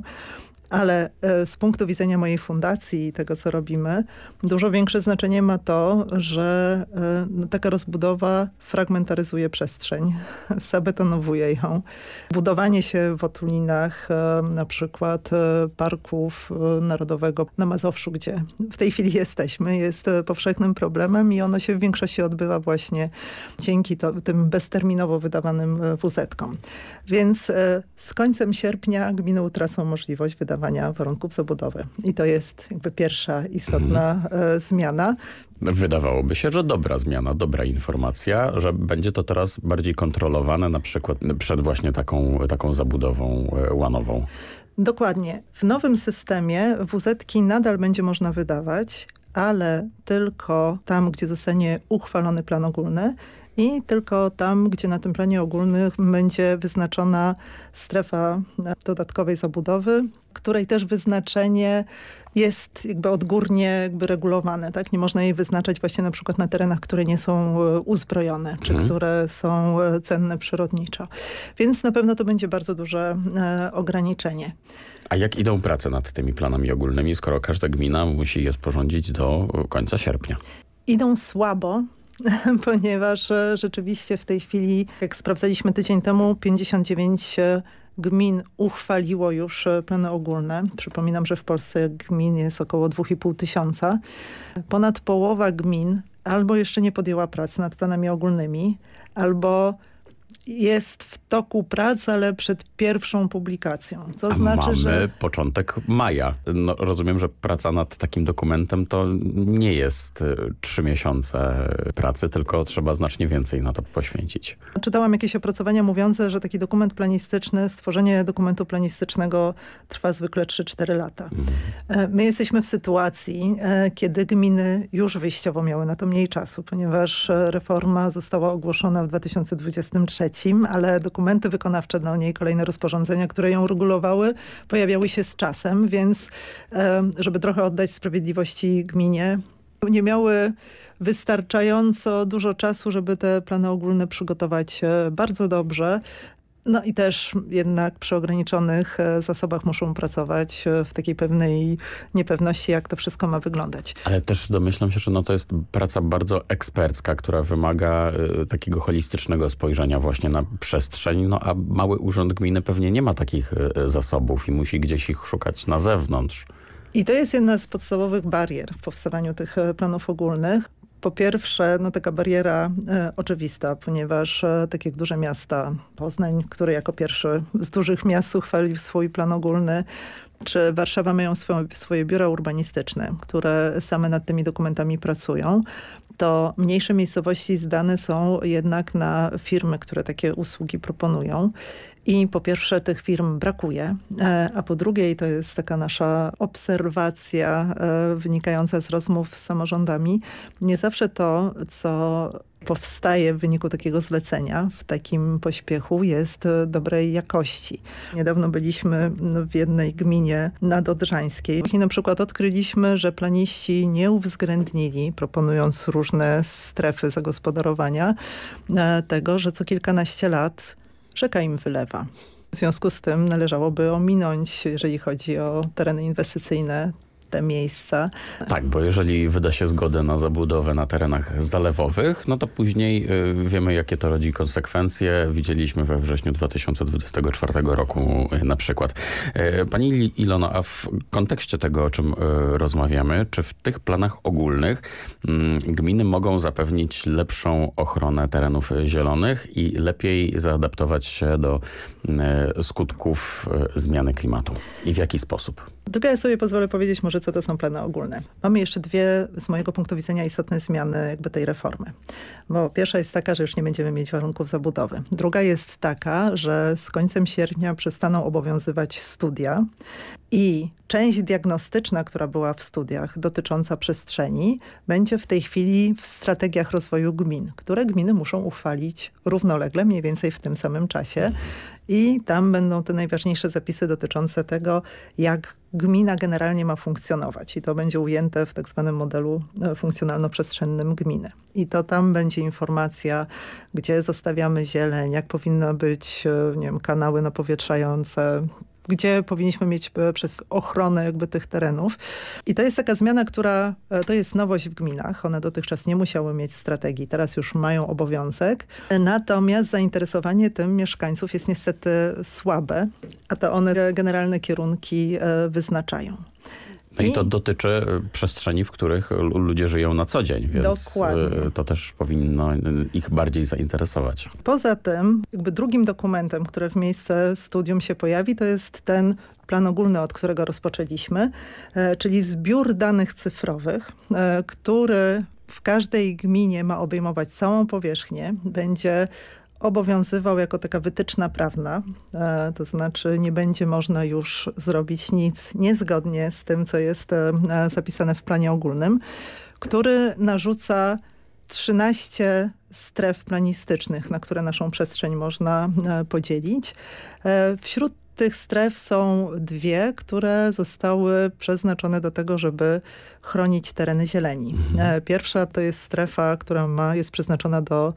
Ale z punktu widzenia mojej fundacji i tego, co robimy, dużo większe znaczenie ma to, że no, taka rozbudowa fragmentaryzuje przestrzeń, zabetonowuje ją. Budowanie się w otulinach, na przykład Parków Narodowego na Mazowszu, gdzie w tej chwili jesteśmy, jest powszechnym problemem i ono się w większości odbywa właśnie dzięki to, tym bezterminowo wydawanym wu zetkom. Więc z końcem sierpnia gminy utracą możliwość wydawania warunków zabudowy. I to jest jakby pierwsza istotna mhm. zmiana. Wydawałoby się, że dobra zmiana, dobra informacja, że będzie to teraz bardziej kontrolowane na przykład przed właśnie taką, taką zabudową łanową. Dokładnie. W nowym systemie wu zetki nadal będzie można wydawać, ale tylko tam, gdzie zostanie uchwalony plan ogólny i tylko tam, gdzie na tym planie ogólnym będzie wyznaczona strefa dodatkowej zabudowy, której też wyznaczenie jest jakby odgórnie jakby regulowane. Tak? Nie można jej wyznaczać właśnie na przykład na terenach, które nie są uzbrojone, czy mhm. które są cenne przyrodniczo. Więc na pewno to będzie bardzo duże e, ograniczenie. A jak idą prace nad tymi planami ogólnymi, skoro każda gmina musi je sporządzić do końca sierpnia? Idą słabo, ponieważ rzeczywiście w tej chwili, jak sprawdzaliśmy tydzień temu, pięćdziesiąt dziewięć gmin uchwaliło już plany ogólne. Przypominam, że w Polsce gmin jest około dwa i pół tysiąca. Ponad połowa gmin albo jeszcze nie podjęła pracy nad planami ogólnymi, albo jest w toku prac, ale przed pierwszą publikacją. Co A znaczy, mamy że początek maja. No, rozumiem, że praca nad takim dokumentem to nie jest trzy miesiące pracy, tylko trzeba znacznie więcej na to poświęcić. Czytałam jakieś opracowania mówiące, że taki dokument planistyczny, stworzenie dokumentu planistycznego trwa zwykle trzy cztery lata. Mhm. My jesteśmy w sytuacji, kiedy gminy już wyjściowo miały na to mniej czasu, ponieważ reforma została ogłoszona w dwa tysiące dwudziestym trzecim, ale dokumenty wykonawcze dla niej, kolejne rozporządzenia, które ją regulowały, pojawiały się z czasem, więc żeby trochę oddać sprawiedliwości gminie, nie miały wystarczająco dużo czasu, żeby te plany ogólne przygotować bardzo dobrze. No i też jednak przy ograniczonych zasobach muszą pracować w takiej pewnej niepewności, jak to wszystko ma wyglądać. Ale też domyślam się, że no to jest praca bardzo ekspercka, która wymaga y, takiego holistycznego spojrzenia właśnie na przestrzeń, no a mały urząd gminy pewnie nie ma takich y, zasobów i musi gdzieś ich szukać na zewnątrz. I to jest jedna z podstawowych barier w powstawaniu tych planów ogólnych. Po pierwsze, no taka bariera e, oczywista, ponieważ e, tak jak duże miasta, Poznań, który jako pierwszy z dużych miast uchwalił swój plan ogólny, czy Warszawa mają swoje, swoje biura urbanistyczne, które same nad tymi dokumentami pracują, to mniejsze miejscowości zdane są jednak na firmy, które takie usługi proponują. I po pierwsze tych firm brakuje, a po drugie, i to jest taka nasza obserwacja wynikająca z rozmów z samorządami, nie zawsze to, co powstaje w wyniku takiego zlecenia w takim pośpiechu jest dobrej jakości. Niedawno byliśmy w jednej gminie nadodrzańskiej i na przykład odkryliśmy, że planiści nie uwzględnili, proponując różne strefy zagospodarowania, tego, że co kilkanaście lat rzeka im wylewa. W związku z tym należałoby ominąć, jeżeli chodzi o tereny inwestycyjne, te miejsca. Tak, bo jeżeli wyda się zgodę na zabudowę na terenach zalewowych, no to później y, wiemy, jakie to rodzi konsekwencje. Widzieliśmy we wrześniu dwa tysiące dwudziestego czwartego roku y, na przykład. Y, Pani Ilona, a w kontekście tego, o czym y, rozmawiamy, czy w tych planach ogólnych y, gminy mogą zapewnić lepszą ochronę terenów zielonych i lepiej zaadaptować się do y, skutków y, zmiany klimatu? I w jaki sposób? Tylko ja sobie pozwolę powiedzieć może, co to są plany ogólne. Mamy jeszcze dwie, z mojego punktu widzenia, istotne zmiany jakby tej reformy. Bo pierwsza jest taka, że już nie będziemy mieć warunków zabudowy. Druga jest taka, że z końcem sierpnia przestaną obowiązywać studia i część diagnostyczna, która była w studiach dotycząca przestrzeni, będzie w tej chwili w strategiach rozwoju gmin, które gminy muszą uchwalić równolegle, mniej więcej w tym samym czasie. I tam będą te najważniejsze zapisy dotyczące tego, jak gmina generalnie ma funkcjonować. I to będzie ujęte w tak zwanym modelu funkcjonalno-przestrzennym gminy. I to tam będzie informacja, gdzie zostawiamy zieleń, jak powinno być, nie wiem, kanały napowietrzające, gdzie powinniśmy mieć przez ochronę jakby tych terenów. I to jest taka zmiana, która, to jest nowość w gminach. One dotychczas nie musiały mieć strategii. Teraz już mają obowiązek. Natomiast zainteresowanie tym mieszkańców jest niestety słabe, a to one generalne kierunki wyznaczają. I, I to dotyczy przestrzeni, w których ludzie żyją na co dzień, więc Dokładnie. to też powinno ich bardziej zainteresować. Poza tym, jakby drugim dokumentem, który w miejsce studium się pojawi, to jest ten plan ogólny, od którego rozpoczęliśmy, czyli zbiór danych cyfrowych, który w każdej gminie ma obejmować całą powierzchnię, będzie obowiązywał jako taka wytyczna prawna, e, to znaczy nie będzie można już zrobić nic niezgodnie z tym, co jest e, zapisane w planie ogólnym, który narzuca trzynaście stref planistycznych, na które naszą przestrzeń można e, podzielić. E, wśród tych stref są dwie, które zostały przeznaczone do tego, żeby chronić tereny zieleni. Mhm. Pierwsza to jest strefa, która ma, jest przeznaczona do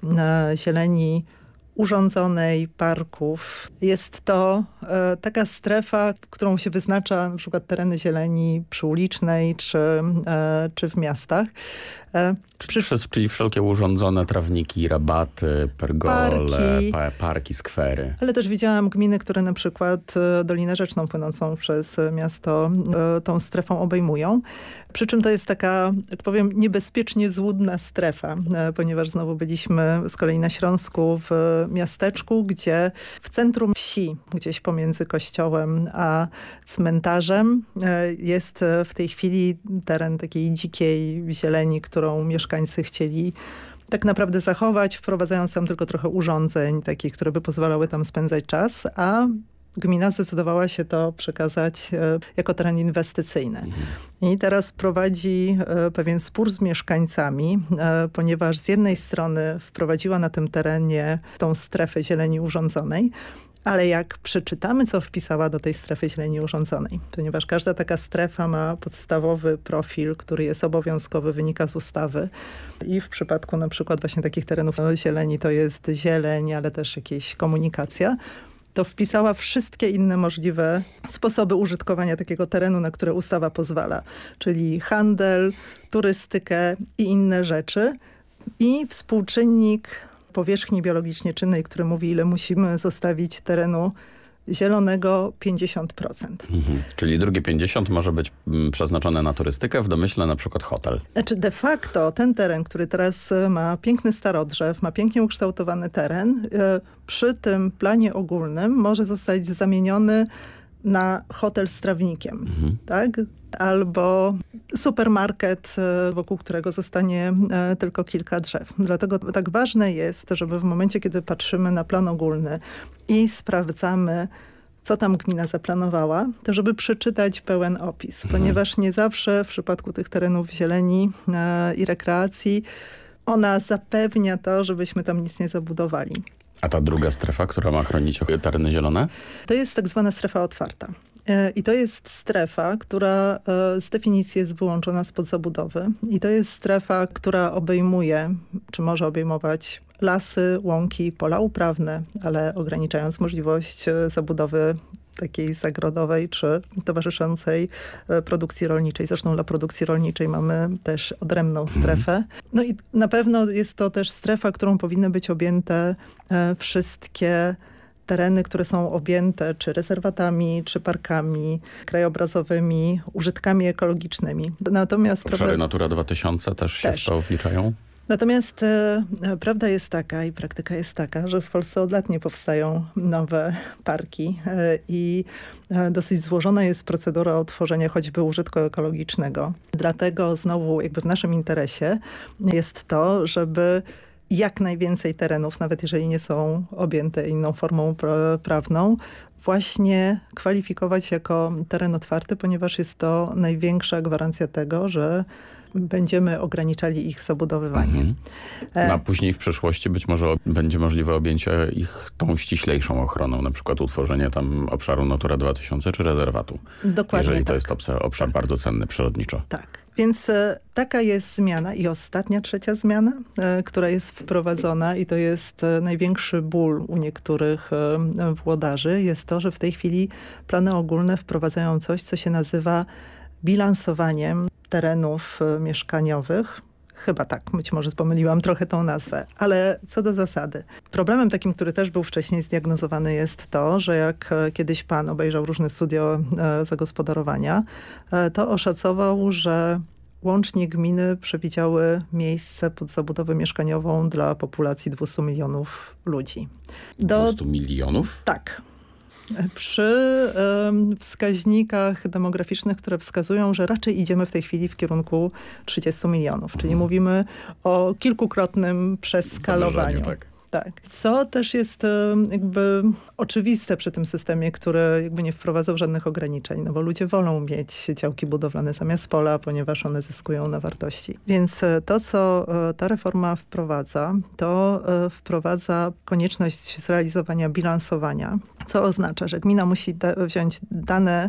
e, zieleni urządzonej, parków. Jest to e, taka strefa, którą się wyznacza na przykład tereny zieleni przyulicznej czy, e, czy w miastach. E, Czyli, przy... czyli wszelkie urządzone trawniki, rabaty, pergole, parki, pa, parki, skwery. Ale też widziałam gminy, które na przykład Dolinę Rzeczną płynącą przez miasto e, tą strefą obejmują. Przy czym to jest taka, jak powiem, niebezpiecznie złudna strefa, e, ponieważ znowu byliśmy z kolei na Śląsku w miasteczku, gdzie w centrum wsi, gdzieś pomiędzy kościołem a cmentarzem, e, jest w tej chwili teren takiej dzikiej zieleni, którą mieszkańcy chcieli tak naprawdę zachować, wprowadzając tam tylko trochę urządzeń takich, które by pozwalały tam spędzać czas, a gmina zdecydowała się to przekazać e, jako teren inwestycyjny. Mhm. I teraz prowadzi e, pewien spór z mieszkańcami, e, ponieważ z jednej strony wprowadziła na tym terenie tą strefę zieleni urządzonej, ale jak przeczytamy, co wpisała do tej strefy zieleni urządzonej, ponieważ każda taka strefa ma podstawowy profil, który jest obowiązkowy, wynika z ustawy i w przypadku na przykład właśnie takich terenów zieleni to jest zieleń, ale też jakieś komunikacja, to wpisała wszystkie inne możliwe sposoby użytkowania takiego terenu, na które ustawa pozwala, czyli handel, turystykę i inne rzeczy. I współczynnik powierzchni biologicznie czynnej, który mówi, ile musimy zostawić terenu zielonego, pięćdziesiąt procent. Mhm. Czyli drugie pięćdziesiąt może być mm, przeznaczone na turystykę, w domyśle na przykład hotel. Znaczy de facto ten teren, który teraz ma piękny starodrzew, ma pięknie ukształtowany teren, przy tym planie ogólnym może zostać zamieniony na hotel z trawnikiem, mhm. tak? Albo supermarket, wokół którego zostanie tylko kilka drzew. Dlatego tak ważne jest, żeby w momencie, kiedy patrzymy na plan ogólny i sprawdzamy, co tam gmina zaplanowała, to żeby przeczytać pełen opis, mhm. ponieważ nie zawsze w przypadku tych terenów zieleni i rekreacji ona zapewnia to, żebyśmy tam nic nie zabudowali. A ta druga strefa, która ma chronić tereny zielone? To jest tak zwana strefa otwarta. I to jest strefa, która z definicji jest wyłączona spod zabudowy. I to jest strefa, która obejmuje, czy może obejmować lasy, łąki, pola uprawne, ale ograniczając możliwość zabudowy takiej zagrodowej czy towarzyszącej produkcji rolniczej. Zresztą dla produkcji rolniczej mamy też odrębną strefę. No i na pewno jest to też strefa, którą powinny być objęte wszystkie tereny, które są objęte czy rezerwatami, czy parkami krajobrazowymi, użytkami ekologicznymi. Natomiast Obszary prawda, Natura dwa tysiące też się też. w to wliczają? Natomiast e, prawda jest taka i praktyka jest taka, że w Polsce od lat nie powstają nowe parki e, i e, dosyć złożona jest procedura utworzenia choćby użytku ekologicznego. Dlatego znowu jakby w naszym interesie jest to, żeby jak najwięcej terenów, nawet jeżeli nie są objęte inną formą pra- prawną, właśnie kwalifikować jako teren otwarty, ponieważ jest to największa gwarancja tego, że będziemy ograniczali ich zabudowywanie. Mhm. No, a później w przyszłości być może będzie możliwe objęcie ich tą ściślejszą ochroną, na przykład utworzenie tam obszaru Natura dwa tysiące czy rezerwatu. Dokładnie Jeżeli tak. to jest obszar, obszar tak. bardzo cenny przyrodniczo. Tak. Więc e, taka jest zmiana i ostatnia, trzecia zmiana, e, która jest wprowadzona i to jest e, największy ból u niektórych e, włodarzy, jest to, że w tej chwili plany ogólne wprowadzają coś, co się nazywa bilansowaniem terenów e, mieszkaniowych. Chyba tak, być może pomyliłam trochę tą nazwę, ale co do zasady. Problemem takim, który też był wcześniej zdiagnozowany jest to, że jak kiedyś pan obejrzał różne studia e, zagospodarowania, e, to oszacował, że łącznie gminy przewidziały miejsce pod zabudowę mieszkaniową dla populacji dwieście milionów ludzi. Do... dwieście milionów? Tak. Przy um, wskaźnikach demograficznych, które wskazują, że raczej idziemy w tej chwili w kierunku trzydziestu milionów. Czyli mówimy o kilkukrotnym przeskalowaniu. Tak. Tak. Co też jest jakby oczywiste przy tym systemie, który jakby nie wprowadzał żadnych ograniczeń, no bo ludzie wolą mieć działki budowlane zamiast pola, ponieważ one zyskują na wartości. Więc to, co ta reforma wprowadza, to wprowadza konieczność zrealizowania bilansowania, co oznacza, że gmina musi da- wziąć dane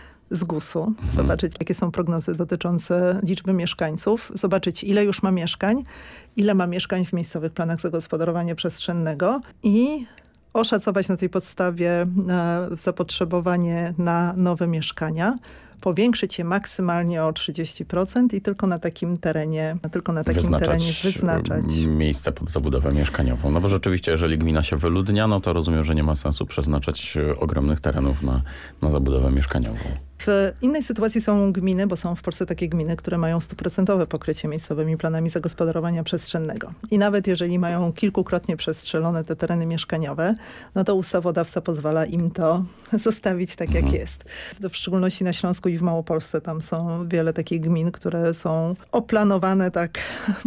z gusu, zobaczyć jakie są prognozy dotyczące liczby mieszkańców, zobaczyć ile już ma mieszkań, ile ma mieszkań w miejscowych planach zagospodarowania przestrzennego i oszacować na tej podstawie e, zapotrzebowanie na nowe mieszkania, powiększyć je maksymalnie o trzydzieści procent i tylko na takim terenie, tylko na takim wyznaczać terenie wyznaczać miejsce pod zabudowę mieszkaniową. No bo rzeczywiście, jeżeli gmina się wyludnia, no to rozumiem, że nie ma sensu przeznaczać ogromnych terenów na, na zabudowę mieszkaniową. W innej sytuacji są gminy, bo są w Polsce takie gminy, które mają stuprocentowe pokrycie miejscowymi planami zagospodarowania przestrzennego. I nawet jeżeli mają kilkukrotnie przestrzelone te tereny mieszkaniowe, no to ustawodawca pozwala im to zostawić tak, jak jest. W szczególności na Śląsku i w Małopolsce tam są wiele takich gmin, które są oplanowane tak,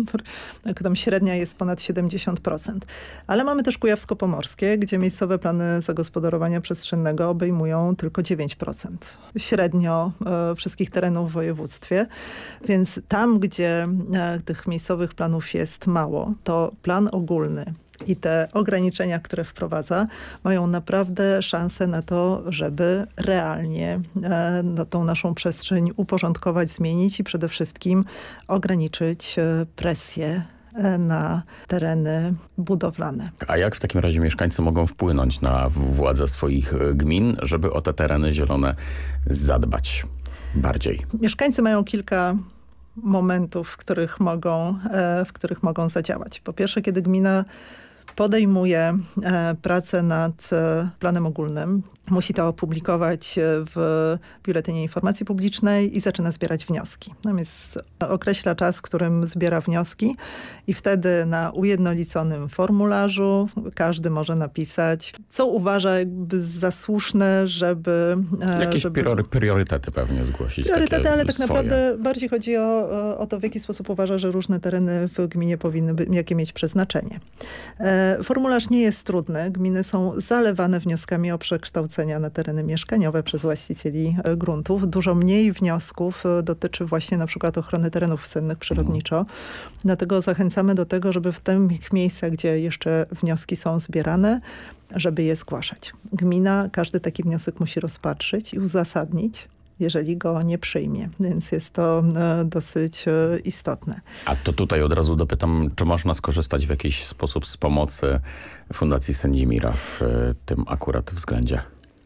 jak tam średnia jest ponad siedemdziesiąt procent. Ale mamy też Kujawsko-Pomorskie, gdzie miejscowe plany zagospodarowania przestrzennego obejmują tylko dziewięć procent. Średnio e, wszystkich terenów w województwie. Więc tam, gdzie e, tych miejscowych planów jest mało, to plan ogólny i te ograniczenia, które wprowadza, mają naprawdę szansę na to, żeby realnie e, no, tą naszą przestrzeń uporządkować, zmienić i przede wszystkim ograniczyć e, presję na tereny budowlane. A jak w takim razie mieszkańcy mogą wpłynąć na władze swoich gmin, żeby o te tereny zielone zadbać bardziej? Mieszkańcy mają kilka momentów, w których mogą, w których mogą zadziałać. Po pierwsze, kiedy gmina podejmuje e, pracę nad e, planem ogólnym, musi to opublikować w Biuletynie Informacji Publicznej i zaczyna zbierać wnioski. Tam jest, określa czas, w którym zbiera wnioski i wtedy na ujednoliconym formularzu każdy może napisać, co uważa jakby za słuszne, żeby... Jakieś żeby... priorytety pewnie zgłosić. Priorytety, ale tak swoje. naprawdę bardziej chodzi o, o to, w jaki sposób uważa, że różne tereny w gminie powinny by, jakie mieć przeznaczenie. Formularz nie jest trudny. Gminy są zalewane wnioskami o przekształcenia na tereny mieszkaniowe przez właścicieli gruntów. Dużo mniej wniosków dotyczy właśnie na przykład ochrony terenów cennych przyrodniczo. Dlatego zachęcamy do tego, żeby w tych miejscach, gdzie jeszcze wnioski są zbierane, żeby je zgłaszać. Gmina każdy taki wniosek musi rozpatrzyć i uzasadnić, jeżeli go nie przyjmie. Więc jest to e, dosyć e, istotne. A to tutaj od razu dopytam, czy można skorzystać w jakiś sposób z pomocy Fundacji Sędzimira w e, tym akurat względzie?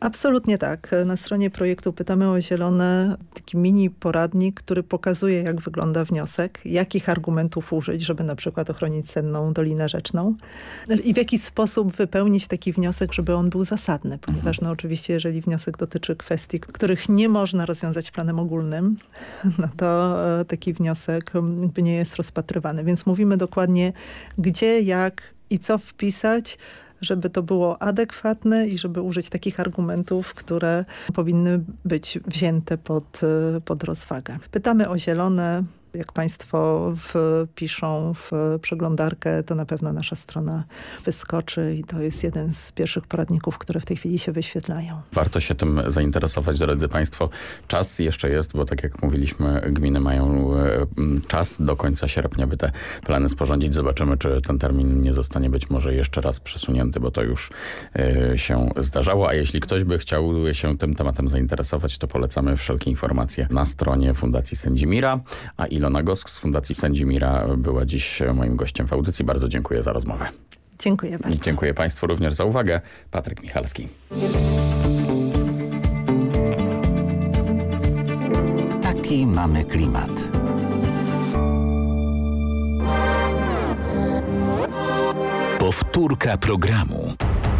Absolutnie tak. Na stronie projektu Pytamy o Zielone taki mini poradnik, który pokazuje, jak wygląda wniosek, jakich argumentów użyć, żeby na przykład ochronić cenną Dolinę Rzeczną i w jaki sposób wypełnić taki wniosek, żeby on był zasadny, ponieważ no oczywiście, jeżeli wniosek dotyczy kwestii, których nie można rozwiązać planem ogólnym, no to taki wniosek jakby nie jest rozpatrywany. Więc mówimy dokładnie, gdzie, jak i co wpisać, żeby to było adekwatne i żeby użyć takich argumentów, które powinny być wzięte pod, pod rozwagę. Pytamy o zielone. Jak Państwo wpiszą w przeglądarkę, to na pewno nasza strona wyskoczy i to jest jeden z pierwszych poradników, które w tej chwili się wyświetlają. Warto się tym zainteresować, drodzy Państwo. Czas jeszcze jest, bo tak jak mówiliśmy, gminy mają czas do końca sierpnia, by te plany sporządzić. Zobaczymy, czy ten termin nie zostanie być może jeszcze raz przesunięty, bo to już y, się zdarzało. A jeśli ktoś by chciał się tym tematem zainteresować, to polecamy wszelkie informacje na stronie Fundacji Sędzimira. A Ilona Gosk z Fundacji Sędzimira była dziś moim gościem w audycji. Bardzo dziękuję za rozmowę. Dziękuję bardzo. I dziękuję Państwu również za uwagę. Patryk Michalski. Taki mamy klimat. Powtórka programu.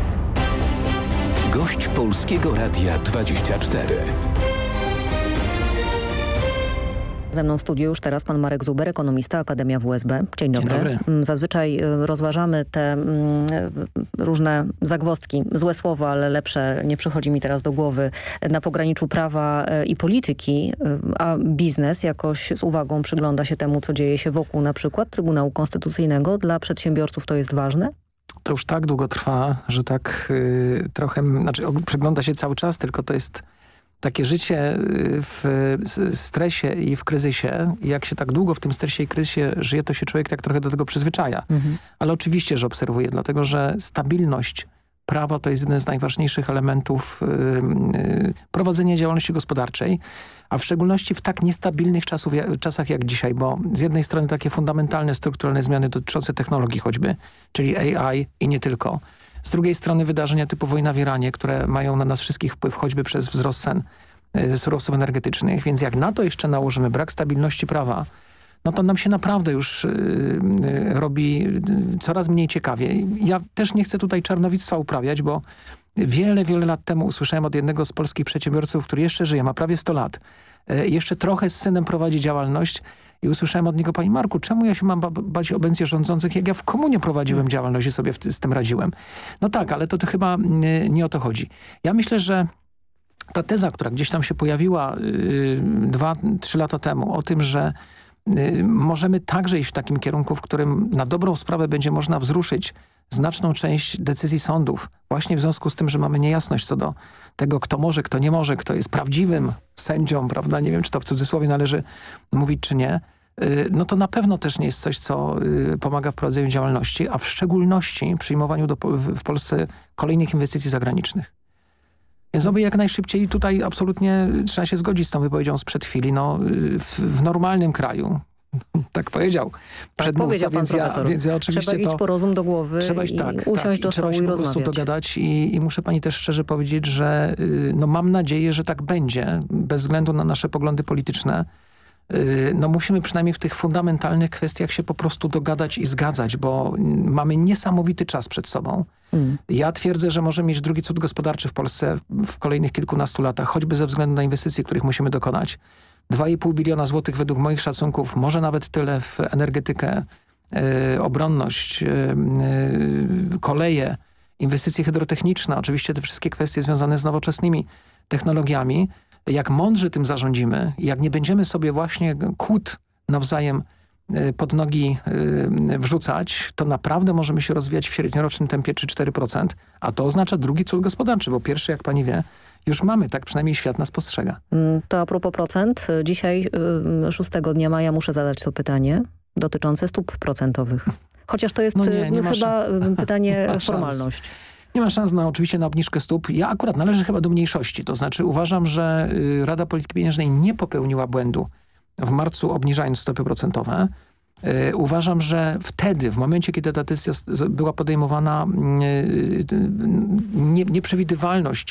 Gość Polskiego Radia dwadzieścia cztery. Ze mną w studiu już teraz pan Marek Zuber, ekonomista, Akademia W S B. Dzień dobry. Dzień dobry. Zazwyczaj rozważamy te mm, różne zagwozdki, złe słowa, ale lepsze nie przychodzi mi teraz do głowy, na pograniczu prawa i polityki, a biznes jakoś z uwagą przygląda się temu, co dzieje się wokół na przykład Trybunału Konstytucyjnego. Dla przedsiębiorców to jest ważne? To już tak długo trwa, że tak y, trochę, znaczy przygląda się cały czas, tylko to jest takie życie w stresie i w kryzysie. I jak się tak długo w tym stresie i kryzysie żyje, to się człowiek tak trochę do tego przyzwyczaja. Mhm. Ale oczywiście, że obserwuję, dlatego że stabilność prawa to jest jeden z najważniejszych elementów yy, prowadzenia działalności gospodarczej, a w szczególności w tak niestabilnych czasów, czasach jak dzisiaj, bo z jednej strony takie fundamentalne, strukturalne zmiany dotyczące technologii choćby, czyli A I i nie tylko. Z drugiej strony wydarzenia typu wojna w Iranie, które mają na nas wszystkich wpływ choćby przez wzrost cen y, surowców energetycznych. Więc jak na to jeszcze nałożymy brak stabilności prawa, no to nam się naprawdę już y, y, robi y, coraz mniej ciekawie. Ja też nie chcę tutaj czarnowictwa uprawiać, bo wiele, wiele lat temu usłyszałem od jednego z polskich przedsiębiorców, który jeszcze żyje, ma prawie sto lat, y, jeszcze trochę z synem prowadzi działalność. I usłyszałem od niego: Panie Marku, czemu ja się mam bać obecnie rządzących, jak ja w komunie prowadziłem działalność i sobie w, z tym radziłem? No tak, ale to, to chyba nie, nie o to chodzi. Ja myślę, że ta teza, która gdzieś tam się pojawiła yy, dwa, trzy lata temu, o tym, że yy, możemy także iść w takim kierunku, w którym na dobrą sprawę będzie można wzruszyć znaczną część decyzji sądów, właśnie w związku z tym, że mamy niejasność co do tego, kto może, kto nie może, kto jest prawdziwym sędzią, prawda? Nie wiem, czy to w cudzysłowie należy mówić, czy nie. No to na pewno też nie jest coś, co pomaga w prowadzeniu działalności, a w szczególności przyjmowaniu do, w Polsce kolejnych inwestycji zagranicznych. Więc oby jak najszybciej, tutaj absolutnie trzeba się zgodzić z tą wypowiedzią sprzed chwili, no w, w normalnym kraju, tak powiedział przedmówca, tak, więc, ja, więc ja oczywiście trzeba iść to... po rozum do głowy trzeba iść, i tak, usiąść tak, do stołu i, i po prostu rozmawiać. dogadać i, i muszę pani też szczerze powiedzieć, że no mam nadzieję, że tak będzie, bez względu na nasze poglądy polityczne. No musimy przynajmniej w tych fundamentalnych kwestiach się po prostu dogadać i zgadzać, bo mamy niesamowity czas przed sobą. Mm. Ja twierdzę, że możemy mieć drugi cud gospodarczy w Polsce w kolejnych kilkunastu latach, choćby ze względu na inwestycje, których musimy dokonać. dwa i pół biliona złotych według moich szacunków, może nawet tyle w energetykę, yy, obronność, yy, yy, koleje, inwestycje hydrotechniczne, oczywiście te wszystkie kwestie związane z nowoczesnymi technologiami. Jak mądrze tym zarządzimy, jak nie będziemy sobie właśnie kłód nawzajem pod nogi wrzucać, to naprawdę możemy się rozwijać w średniorocznym tempie trzy do czterech procent, a to oznacza drugi cud gospodarczy, bo pierwszy, jak pani wie, już mamy, tak przynajmniej świat nas postrzega. To a propos procent, dzisiaj szóstego dnia maja muszę zadać to pytanie dotyczące stóp procentowych. Chociaż to jest no nie, nie chyba pytanie formalność. Nie ma szans na, oczywiście na obniżkę stóp. Ja akurat należę chyba do mniejszości. To znaczy uważam, że Rada Polityki Pieniężnej nie popełniła błędu w marcu obniżając stopy procentowe. Yy, uważam, że wtedy, w momencie, kiedy ta decyzja była podejmowana, yy, nie, nieprzewidywalność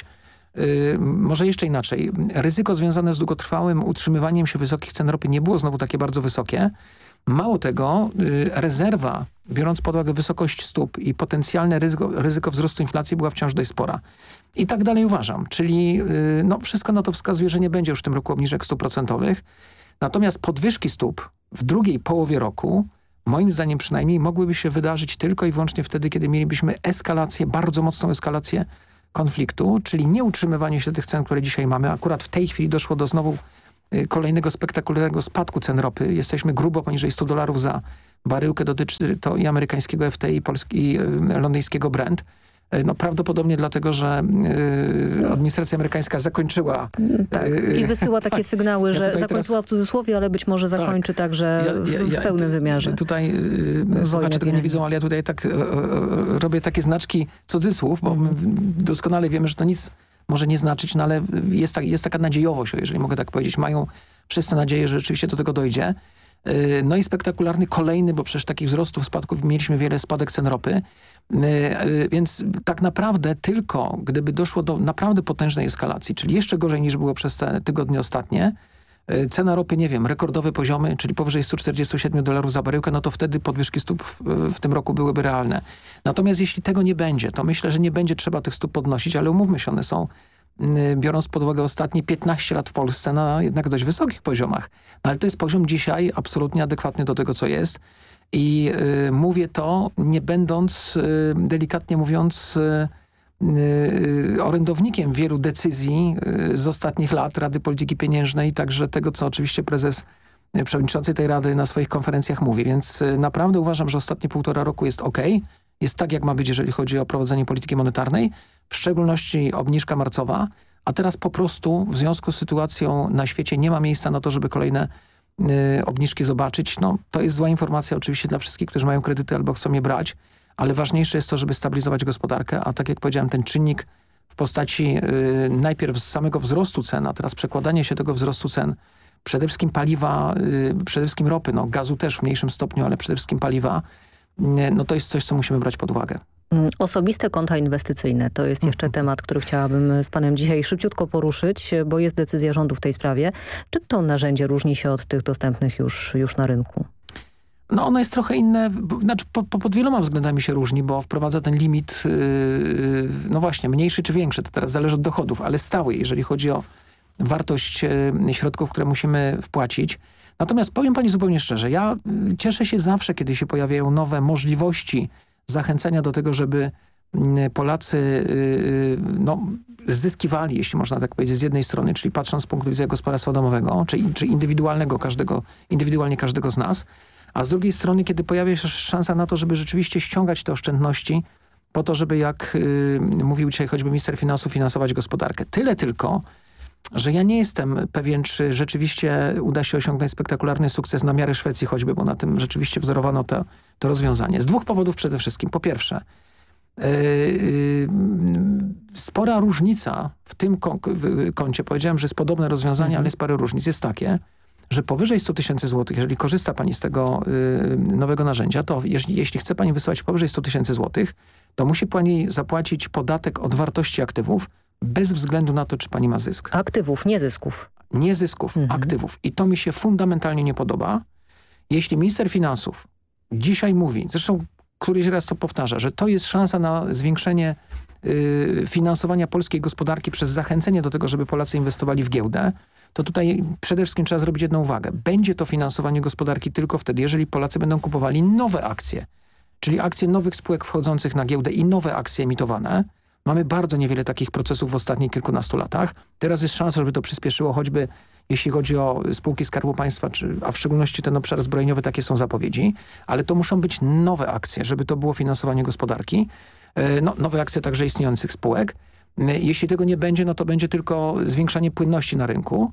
Yy, może jeszcze inaczej. Ryzyko związane z długotrwałym utrzymywaniem się wysokich cen ropy nie było znowu takie bardzo wysokie. Mało tego, yy, rezerwa, biorąc pod uwagę wysokość stóp i potencjalne ryzyko, ryzyko wzrostu inflacji była wciąż dość spora. I tak dalej uważam. Czyli yy, no, wszystko na to wskazuje, że nie będzie już w tym roku obniżek stóp procentowych. Natomiast podwyżki stóp w drugiej połowie roku, moim zdaniem przynajmniej, mogłyby się wydarzyć tylko i wyłącznie wtedy, kiedy mielibyśmy eskalację, bardzo mocną eskalację konfliktu, czyli nie utrzymywanie się tych cen, które dzisiaj mamy. Akurat w tej chwili doszło do znowu y, kolejnego spektakularnego spadku cen ropy. Jesteśmy grubo poniżej stu dolarów za baryłkę. Dotyczy to i amerykańskiego F T I, i, polski, i y, londyńskiego Brent. Y, no prawdopodobnie dlatego, że y, administracja amerykańska zakończyła... Tak. Y, I wysyła takie tak. sygnały, Ja że zakończyła teraz... w cudzysłowie, ale być może zakończy tak. także ja, ja, w, w pełnym wymiarze. Tutaj y, słuchacze tego nie widzą, ale ja tutaj tak y, y, robię takie znaczki cudzysłów, bo my doskonale wiemy, że to nic może nie znaczyć, no ale jest, tak, jest taka nadziejowość, jeżeli mogę tak powiedzieć. Mają wszyscy nadzieję, że rzeczywiście do tego dojdzie. Y, no i spektakularny kolejny, bo przecież takich wzrostów, spadków mieliśmy wiele, spadek cen ropy. Więc tak naprawdę tylko gdyby doszło do naprawdę potężnej eskalacji, czyli jeszcze gorzej niż było przez te tygodnie ostatnie, cena ropy, nie wiem, rekordowe poziomy, czyli powyżej stu czterdziestu siedmiu dolarów za baryłkę, no to wtedy podwyżki stóp w, w tym roku byłyby realne. Natomiast jeśli tego nie będzie, to myślę, że nie będzie trzeba tych stóp podnosić, ale umówmy się, one są, biorąc pod uwagę ostatnie piętnaście lat w Polsce, na jednak dość wysokich poziomach. No, ale to jest poziom dzisiaj absolutnie adekwatny do tego, co jest. I y, mówię to nie będąc, y, delikatnie mówiąc, y, y, orędownikiem wielu decyzji y, z ostatnich lat Rady Polityki Pieniężnej, także tego, co oczywiście prezes y, przewodniczący tej Rady na swoich konferencjach mówi. Więc y, naprawdę uważam, że ostatnie półtora roku jest ok. Jest tak, jak ma być, jeżeli chodzi o prowadzenie polityki monetarnej, w szczególności obniżka marcowa, a teraz po prostu w związku z sytuacją na świecie nie ma miejsca na to, żeby kolejne obniżki zobaczyć. No, to jest zła informacja oczywiście dla wszystkich, którzy mają kredyty albo chcą je brać, ale ważniejsze jest to, żeby stabilizować gospodarkę, a tak jak powiedziałem, ten czynnik w postaci y, najpierw z samego wzrostu cen, a teraz przekładanie się tego wzrostu cen, przede wszystkim paliwa, y, przede wszystkim ropy, no gazu też w mniejszym stopniu, ale przede wszystkim paliwa, y, no to jest coś, co musimy brać pod uwagę. Osobiste konta inwestycyjne to jest jeszcze temat, który chciałabym z panem dzisiaj szybciutko poruszyć, bo jest decyzja rządu w tej sprawie. Czym to narzędzie różni się od tych dostępnych już, już na rynku? No ono jest trochę inne, znaczy po, po, pod wieloma względami się różni, bo wprowadza ten limit, yy, no właśnie, mniejszy czy większy, to teraz zależy od dochodów, ale stały, jeżeli chodzi o wartość yy, środków, które musimy wpłacić. Natomiast powiem pani zupełnie szczerze, ja yy, cieszę się zawsze, kiedy się pojawiają nowe możliwości zachęcenia do tego, żeby Polacy no, zyskiwali, jeśli można tak powiedzieć, z jednej strony, czyli patrząc z punktu widzenia gospodarstwa domowego, czy, czy indywidualnego każdego, indywidualnie każdego z nas, a z drugiej strony, kiedy pojawia się szansa na to, żeby rzeczywiście ściągać te oszczędności po to, żeby, jak y, mówił dzisiaj choćby minister finansów, finansować gospodarkę. Tyle tylko, że ja nie jestem pewien, czy rzeczywiście uda się osiągnąć spektakularny sukces na miarę Szwecji choćby, bo na tym rzeczywiście wzorowano to, to rozwiązanie. Z dwóch powodów przede wszystkim. Po pierwsze, yy, yy, spora różnica w tym kącie, powiedziałem, że jest podobne rozwiązanie, mhm. ale jest parę różnic, jest takie, że powyżej stu tysięcy złotych, jeżeli korzysta pani z tego yy, nowego narzędzia, to jeśli, jeśli chce pani wysyłać powyżej stu tysięcy złotych, to musi pani zapłacić podatek od wartości aktywów, bez względu na to, czy pani ma zysk. Aktywów, nie zysków. Nie zysków, mhm. aktywów. I to mi się fundamentalnie nie podoba. Jeśli minister finansów dzisiaj mówi, zresztą któryś raz to powtarza, że to jest szansa na zwiększenie y, finansowania polskiej gospodarki przez zachęcenie do tego, żeby Polacy inwestowali w giełdę, to tutaj przede wszystkim trzeba zrobić jedną uwagę. Będzie to finansowanie gospodarki tylko wtedy, jeżeli Polacy będą kupowali nowe akcje, czyli akcje nowych spółek wchodzących na giełdę i nowe akcje emitowane. Mamy bardzo niewiele takich procesów w ostatnich kilkunastu latach. Teraz jest szansa, żeby to przyspieszyło, choćby jeśli chodzi o spółki Skarbu Państwa, czy, a w szczególności ten obszar zbrojeniowy, takie są zapowiedzi, ale to muszą być nowe akcje, żeby to było finansowanie gospodarki. No, nowe akcje także istniejących spółek. Jeśli tego nie będzie, no to będzie tylko zwiększanie płynności na rynku.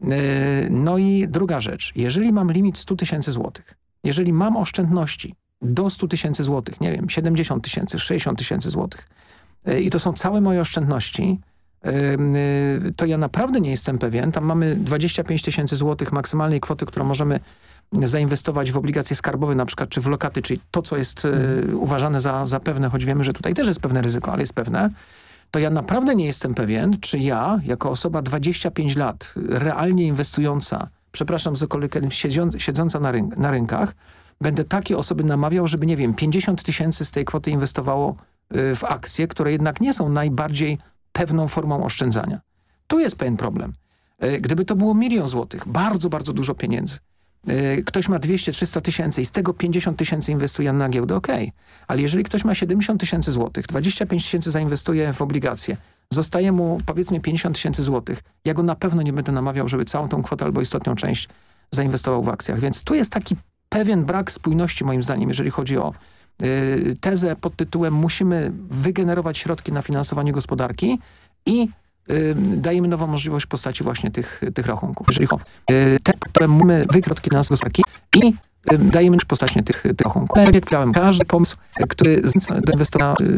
No i druga rzecz, jeżeli mam limit stu tysięcy złotych, jeżeli mam oszczędności do stu tysięcy złotych, nie wiem, siedemdziesiąt tysięcy, sześćdziesiąt tysięcy złotych, i to są całe moje oszczędności, to ja naprawdę nie jestem pewien. Tam mamy dwadzieścia pięć tysięcy złotych maksymalnej kwoty, którą możemy zainwestować w obligacje skarbowe na przykład, czy w lokaty, czyli to, co jest hmm. uważane za, za pewne, choć wiemy, że tutaj też jest pewne ryzyko, ale jest pewne. to ja naprawdę nie jestem pewien, czy ja, jako osoba dwadzieścia pięć lat, realnie inwestująca, przepraszam za kolokwializm, siedząca na, ryn na rynkach, będę takie osoby namawiał, żeby, nie wiem, pięćdziesiąt tysięcy z tej kwoty inwestowało w akcje, które jednak nie są najbardziej pewną formą oszczędzania. Tu jest pewien problem. Gdyby to było milion złotych, bardzo, bardzo dużo pieniędzy, ktoś ma dwieście trzysta tysięcy i z tego pięćdziesiąt tysięcy inwestuje na giełdę, okej. Okay. Ale jeżeli ktoś ma siedemdziesiąt tysięcy złotych, dwadzieścia pięć tysięcy zainwestuje w obligacje, zostaje mu powiedzmy pięćdziesiąt tysięcy złotych, ja go na pewno nie będę namawiał, żeby całą tą kwotę albo istotną część zainwestował w akcjach. Więc tu jest taki pewien brak spójności moim zdaniem, jeżeli chodzi o y, tezę pod tytułem musimy wygenerować środki na finansowanie gospodarki i y, dajemy nową możliwość w postaci właśnie tych, tych rachunków. Jeżeli chodzi o y, te, które mamy wykrotki na gospodarki i y, dajemy w postaci tych, tych rachunków. Tak jak powiedziałem, każdy pomysł, który do inwestora